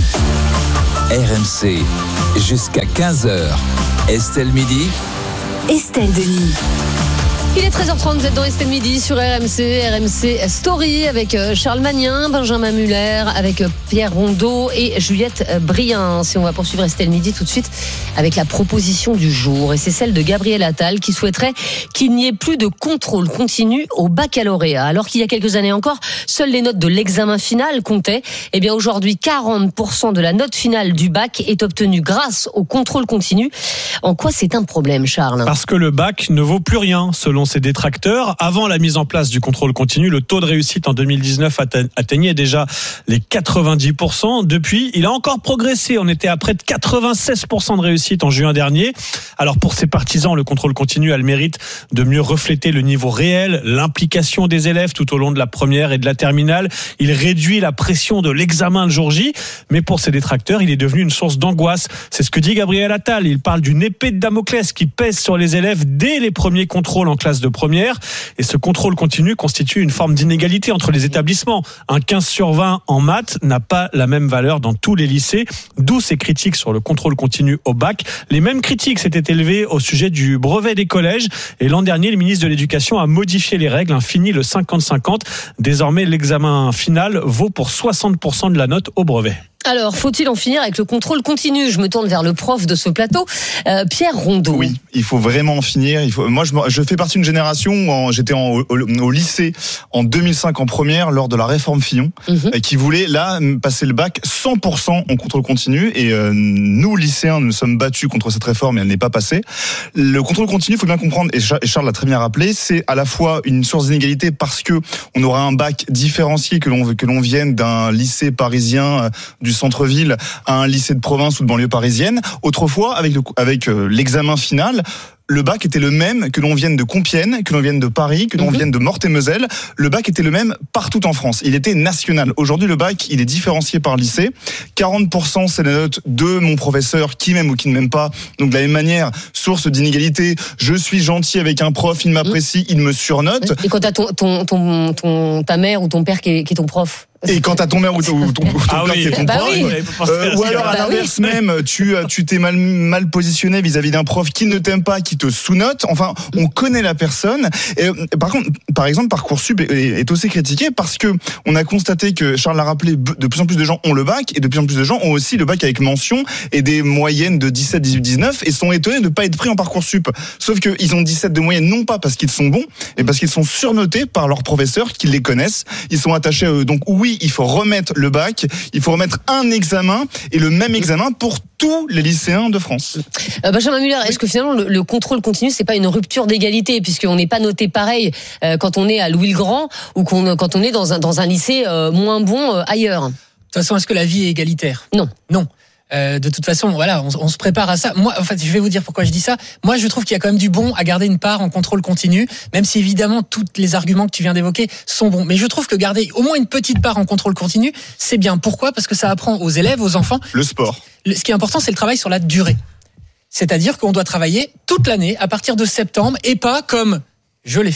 R M C, jusqu'à quinze heures. Estelle Midi. Estelle Denis. Il est treize heures trente, vous êtes dans Estelle Midi sur R M C, R M C Story avec Charles Magnin, Benjamin Muller, avec Pierre Rondeau et Juliette Briens. Et on va poursuivre Estelle Midi tout de suite avec la proposition du jour. Et c'est celle de Gabriel Attal qui souhaiterait qu'il n'y ait plus de contrôle continu au baccalauréat. Alors qu'il y a quelques années encore, seules les notes de l'examen final comptaient. Eh bien aujourd'hui, quarante pour cent de la note finale du bac est obtenue grâce au contrôle continu. En quoi c'est un problème, Charles ? Parce que le bac ne vaut plus rien, selon ses détracteurs. Avant la mise en place du contrôle continu, le taux de réussite en deux mille dix-neuf atteignait déjà les quatre-vingt-dix pour cent. Depuis, il a encore progressé. On était à près de quatre-vingt-seize pour cent de réussite en juin dernier. Alors pour ses partisans, le contrôle continu a le mérite de mieux refléter le niveau réel, l'implication des élèves tout au long de la première et de la terminale. Il réduit la pression de l'examen le jour J. Mais pour ses détracteurs, il est devenu une source d'angoisse. C'est ce que dit Gabriel Attal. Il parle d'une épée de Damoclès qui pèse sur les élèves dès les premiers contrôles en classe de première. Et ce contrôle continu constitue une forme d'inégalité entre les établissements. Un quinze sur vingt en maths n'a pas la même valeur dans tous les lycées. D'où ces critiques sur le contrôle continu au bac. Les mêmes critiques s'étaient élevées au sujet du brevet des collèges. Et l'an dernier, le ministre de l'Éducation a modifié les règles. Fini le cinquante cinquante. Désormais, l'examen final vaut pour soixante pour cent de la note au brevet. Alors, faut-il en finir avec le contrôle continu ? Je me tourne vers le prof de ce plateau, euh, Pierre Rondeau. Oui, il faut vraiment en finir. Il faut. Moi, je, je fais partie d'une génération où en, j'étais en, au, au lycée en deux mille cinq en première lors de la réforme Fillon, mm-hmm. qui voulait là passer le bac cent pour cent en contrôle continu. Et euh, nous, lycéens, nous sommes battus contre cette réforme et elle n'est pas passée. Le contrôle continu, il faut bien comprendre, et Charles l'a très bien rappelé, c'est à la fois une source d'inégalité parce que on aura un bac différencié que l'on que l'on vienne d'un lycée parisien du centre-ville à un lycée de province ou de banlieue parisienne. Autrefois, avec, le, avec euh, l'examen final, le bac était le même que l'on vienne de Compiègne, que l'on vienne de Paris, que l'on mm-hmm. vienne de Meurthe-et-Moselle. Le bac était le même partout en France. Il était national. Aujourd'hui, le bac, il est différencié par lycée. quarante pour cent, c'est la note de mon professeur qui m'aime ou qui ne m'aime pas. Donc, de la même manière, source d'inégalité. Je suis gentil avec un prof, il m'apprécie, mm. il me surnote. Et quand t'as ton, ton, ton, ton, ta mère ou ton père qui est, qui est ton prof ? Et quand t'as ton mère ou ton, ou ton, ou ton ah père oui. qui est ton bah prof, oui. euh, ou alors à bah l'inverse oui. même, tu, tu t'es mal, mal positionné vis-à-vis d'un prof qui ne t'aime pas, qui te sous-note. Enfin, on connaît la personne. Et, par contre, par exemple, Parcoursup est, est aussi critiqué parce que on a constaté que, Charles l'a rappelé, de plus en plus de gens ont le bac et de plus en plus de gens ont aussi le bac avec mention et des moyennes de dix-sept, dix-huit, dix-neuf et sont étonnés de ne pas être pris en Parcoursup. Sauf qu'ils ont dix-sept de moyenne, non pas parce qu'ils sont bons, mais parce qu'ils sont surnotés par leurs professeurs qui les connaissent. Ils sont attachés à eux. Donc oui, il faut remettre le bac, il faut remettre un examen et le même examen pour tous les lycéens de France. Euh, Benjamin Muller, est-ce que finalement le, le contrôle continu, c'est pas une rupture d'égalité puisqu'on n'est pas noté pareil euh, quand on est à Louis-le-Grand ou qu'on, quand on est dans un, dans un lycée euh, moins bon euh, ailleurs ? De toute façon, est-ce que la vie est égalitaire ? Non. Non. Euh, de toute façon, voilà, on, on se prépare à ça. Moi, en fait, je vais vous dire pourquoi je dis ça. Moi, je trouve qu'il y a quand même du bon à garder une part en contrôle continu, même si évidemment tous les arguments que tu viens d'évoquer sont bons. Mais je trouve que garder au moins une petite part en contrôle continu, c'est bien. Pourquoi ? Parce que ça apprend aux élèves, aux enfants. Le sport. Le, ce qui est important, c'est le travail sur la durée. C'est-à-dire qu'on doit travailler toute l'année à partir de septembre et pas comme je l'ai fait.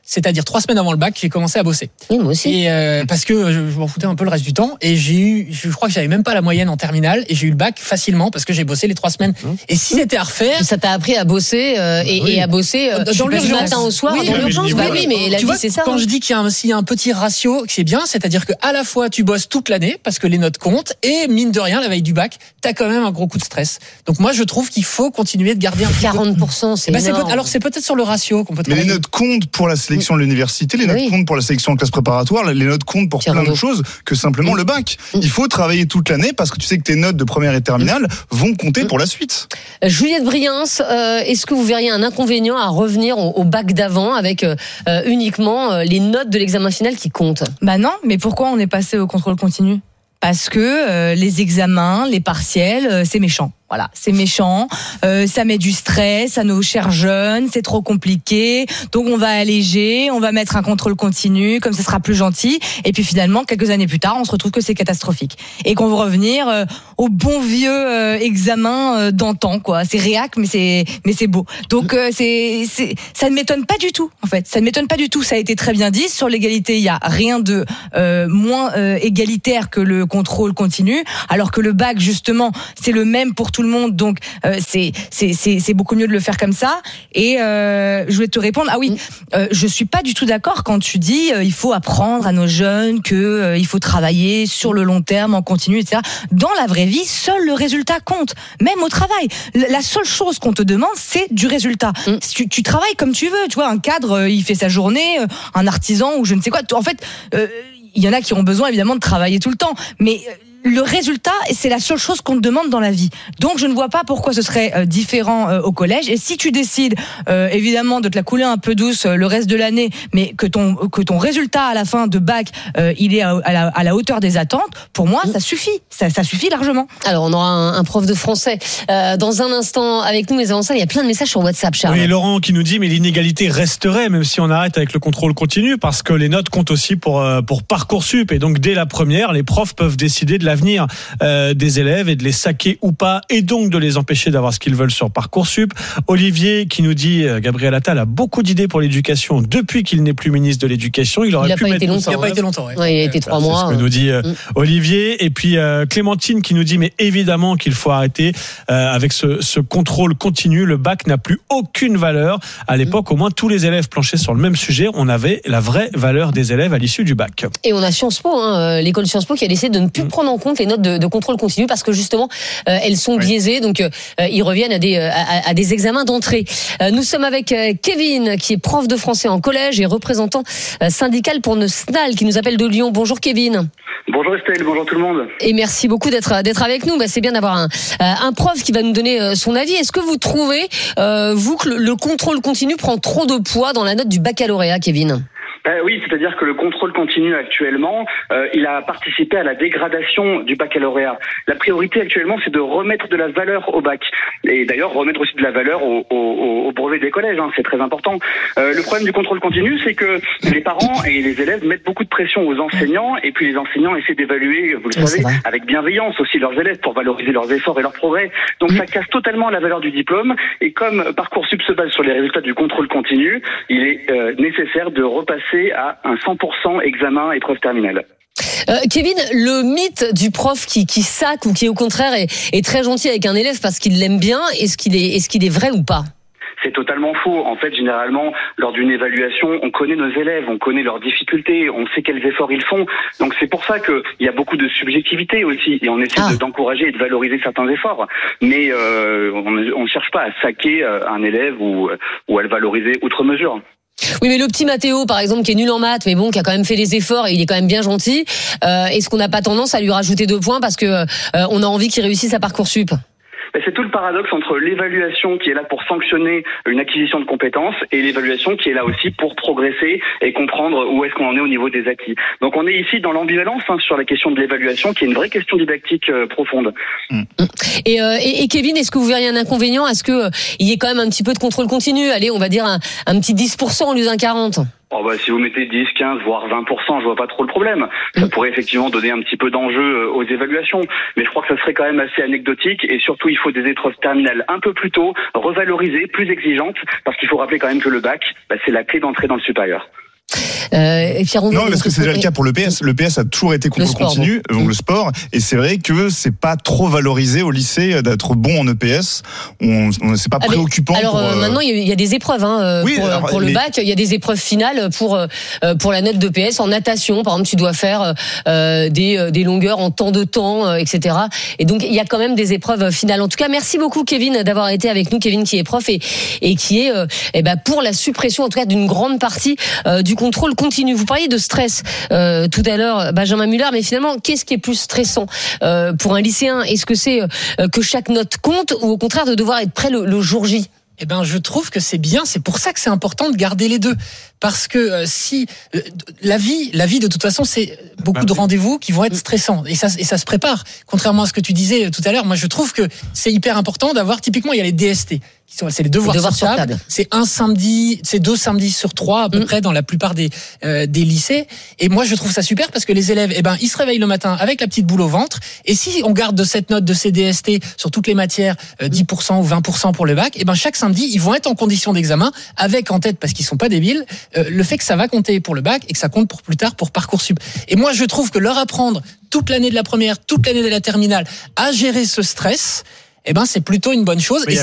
c'est-à-dire trois semaines avant le bac, j'ai commencé à bosser. Oui, moi aussi. Et euh, parce que je, je m'en foutais un peu le reste du temps, et j'ai eu, je crois que j'avais même pas la moyenne en terminale, et j'ai eu le bac facilement parce que j'ai bossé les trois semaines. Mmh. Et si c'était à refaire, ça t'a appris à bosser euh, et, oui. et à bosser euh, dans le matin au soir, oui, dans l'urgence. Bah oui, mais la tu vie vois, c'est ça. Quand hein. je dis qu'il y a un, s'il y a un petit ratio, c'est bien, c'est-à-dire que à la fois tu bosses toute l'année parce que les notes comptent, et mine de rien, la veille du bac, t'as quand même un gros coup de stress. Donc moi, je trouve qu'il faut continuer de garder un quarante pour cent, c'est bah, énorme. C'est alors c'est peut-être sur le ratio qu'on peut Mais travailler. les notes comptent pour la sélection de l'université, les notes oui. comptent pour la sélection en classe préparatoire, les notes comptent pour Tiens, plein bon. de choses que simplement le bac. Il faut travailler toute l'année parce que tu sais que tes notes de première et terminale vont compter pour la suite. Juliette Briens, euh, est-ce que vous verriez un inconvénient à revenir au, au bac d'avant avec euh, uniquement euh, les notes de l'examen final qui comptent? Bah non, mais pourquoi on est passé au contrôle continu ? Parce que euh, les examens, les partiels, euh, c'est méchant. Voilà, c'est méchant, euh, ça met du stress à nos chers jeunes, c'est trop compliqué, donc on va alléger, on va mettre un contrôle continu, comme ça sera plus gentil, et puis finalement, quelques années plus tard, on se retrouve que c'est catastrophique. Et qu'on va revenir euh, au bon vieux euh, examen euh, d'antan, quoi. C'est réac, mais c'est mais c'est beau. Donc euh, c'est, c'est ça ne m'étonne pas du tout, en fait. Ça ne m'étonne pas du tout, ça a été très bien dit. Sur l'égalité, il y a rien de euh, moins euh, égalitaire que le contrôle continu, alors que le bac, justement, c'est le même pour tout tout le monde, donc euh, c'est, c'est, c'est, c'est beaucoup mieux de le faire comme ça. Et euh, je voulais te répondre, ah oui, euh, je suis pas du tout d'accord quand tu dis euh, il faut apprendre à nos jeunes que euh, il faut travailler sur le long terme, en continu, et cetera. Dans la vraie vie, seul le résultat compte, même au travail. La seule chose qu'on te demande, c'est du résultat. Mm. Tu, tu travailles comme tu veux, tu vois, un cadre, euh, il fait sa journée, euh, un artisan ou je ne sais quoi. En fait, euh, il y en a qui ont besoin évidemment de travailler tout le temps, mais euh, le résultat, c'est la seule chose qu'on te demande dans la vie. Donc, je ne vois pas pourquoi ce serait euh, différent euh, au collège. Et si tu décides, euh, évidemment, de te la couler un peu douce euh, le reste de l'année, mais que ton que ton résultat à la fin de bac, euh, il est à, à, la, à la hauteur des attentes, pour moi, ça suffit. Ça, ça suffit largement. Alors, on aura un, un prof de français euh, dans un instant avec nous. Mais avant ça, il y a plein de messages sur WhatsApp, Charles. Oui, Laurent qui nous dit, mais l'inégalité resterait, même si on arrête avec le contrôle continu, parce que les notes comptent aussi pour, euh, pour Parcoursup. Et donc, dès la première, les profs peuvent décider de l'avenir euh, des élèves et de les saquer ou pas, et donc de les empêcher d'avoir ce qu'ils veulent sur Parcoursup. Olivier qui nous dit, euh, Gabriel Attal a beaucoup d'idées pour l'éducation depuis qu'il n'est plus ministre de l'Éducation. Il aurait il pu pas mettre été longtemps, il n'a pas été longtemps. Ouais, il a été trois mois. C'est ce que nous dit euh, mmh. Olivier. Et puis euh, Clémentine qui nous dit, mais évidemment qu'il faut arrêter euh, avec ce, ce contrôle continu. Le bac n'a plus aucune valeur. À l'époque, mmh. au moins tous les élèves planchaient sur le même sujet. On avait la vraie valeur des élèves à l'issue du bac. Et on a Sciences Po, hein, l'école Sciences Po qui a décidé de ne plus mmh. prendre en compte les notes de, de contrôle continu parce que justement euh, elles sont biaisées, oui. donc euh, ils reviennent à des, à, à des examens d'entrée. Euh, nous sommes avec euh, Kevin qui est prof de français en collège et représentant euh, syndical pour Neusnal qui nous appelle de Lyon. Bonjour Kevin. Bonjour Estelle, bonjour tout le monde. Et merci beaucoup d'être d'être avec nous. Bah, c'est bien d'avoir un, un prof qui va nous donner son avis. Est-ce que vous trouvez, euh, vous, que le, le contrôle continu prend trop de poids dans la note du baccalauréat, Kevin ? Euh, oui, c'est-à-dire que le contrôle continu actuellement, euh, il a participé à la dégradation du baccalauréat. La priorité actuellement, c'est de remettre de la valeur au bac. Et d'ailleurs, remettre aussi de la valeur au, au, au brevet des collèges, hein, c'est très important. Euh, le problème du contrôle continu, c'est que les parents et les élèves mettent beaucoup de pression aux enseignants, et puis les enseignants essaient d'évaluer, vous le savez, avec bienveillance aussi leurs élèves pour valoriser leurs efforts et leurs progrès. Donc ça casse totalement la valeur du diplôme, et comme Parcoursup se base sur les résultats du contrôle continu, il est euh, nécessaire de repasser à un cent pour cent examen épreuve terminale. Euh, Kevin, le mythe du prof qui, qui sac ou qui au contraire est, est très gentil avec un élève parce qu'il l'aime bien, est-ce qu'il est, est-ce qu'il est vrai ou pas ? C'est totalement faux. En fait, généralement, lors d'une évaluation, on connaît nos élèves, on connaît leurs difficultés, on sait quels efforts ils font. Donc c'est pour ça qu'il y a beaucoup de subjectivité aussi, et on essaie ah. de, d'encourager et de valoriser certains efforts. Mais euh, on ne cherche pas à saquer un élève ou, ou à le valoriser outre mesure. Oui, mais le petit Mathéo, par exemple, qui est nul en maths, mais bon, qui a quand même fait les efforts et il est quand même bien gentil, euh, est-ce qu'on n'a pas tendance à lui rajouter deux points parce que euh, on a envie qu'il réussisse à Parcoursup ? C'est tout le paradoxe entre l'évaluation qui est là pour sanctionner une acquisition de compétences et l'évaluation qui est là aussi pour progresser et comprendre où est-ce qu'on en est au niveau des acquis. Donc on est ici dans l'ambivalence hein, sur la question de l'évaluation qui est une vraie question didactique euh, profonde. Mmh. Et, euh, et, et Kevin, est-ce que vous verriez un inconvénient à ce qu'il euh, y ait quand même un petit peu de contrôle continu ? Allez, on va dire un, un petit dix pour cent au lieu d'un quarante pour cent. Oh bah, si vous mettez dix, quinze, voire vingt pour cent, je vois pas trop le problème. Ça pourrait effectivement donner un petit peu d'enjeu aux évaluations. Mais je crois que ça serait quand même assez anecdotique. Et surtout, il faut des épreuves terminales un peu plus tôt, revalorisées, plus exigeantes. Parce qu'il faut rappeler quand même que le bac, bah, c'est la clé d'entrée dans le supérieur. Euh, et Pierre, non, parce que c'est déjà le cas pour l'E P S. L'E P S a toujours été contrôle continu, donc mmh. le sport. Et c'est vrai que c'est pas trop valorisé au lycée d'être bon en E P S. On, on c'est pas ah préoccupant. Alors pour, euh, maintenant, il y a des épreuves hein, oui, pour, alors, pour le les... bac. Il y a des épreuves finales pour euh, pour la note d'E P S en natation. Par exemple, tu dois faire euh, des des longueurs en temps de temps, euh, et cetera. Et donc il y a quand même des épreuves finales. En tout cas, merci beaucoup Kevin d'avoir été avec nous. Kevin qui est prof et et qui est euh, eh ben pour la suppression en tout cas d'une grande partie euh, du contrôle continu. Vous parliez de stress euh, tout à l'heure, Benjamin Muller, mais finalement, qu'est-ce qui est plus stressant euh, pour un lycéen ? Est-ce que c'est euh, que chaque note compte ou au contraire de devoir être prêt le, le jour J ? Eh ben, je trouve que c'est bien. C'est pour ça que c'est important de garder les deux. Parce que euh, si euh, la vie, la vie de toute façon, c'est beaucoup de rendez-vous qui vont être stressants et ça, et ça se prépare. Contrairement à ce que tu disais tout à l'heure, moi je trouve que c'est hyper important d'avoir. Typiquement, il y a les D S T. C'est les devoirs, devoirs sur table. table. C'est un samedi, c'est deux samedis sur trois à peu mmh. près dans la plupart des euh, des lycées. Et moi, je trouve ça super parce que les élèves, eh ben, ils se réveillent le matin avec la petite boule au ventre. Et si on garde de cette note de ces D S T sur toutes les matières, euh, dix pour cent ou vingt pour cent pour le bac, eh ben chaque samedi, ils vont être en condition d'examen avec en tête, parce qu'ils sont pas débiles, euh, le fait que ça va compter pour le bac et que ça compte pour plus tard pour Parcoursup. Et moi, je trouve que leur apprendre toute l'année de la première, toute l'année de la terminale à gérer ce stress, eh ben c'est plutôt une bonne chose. Et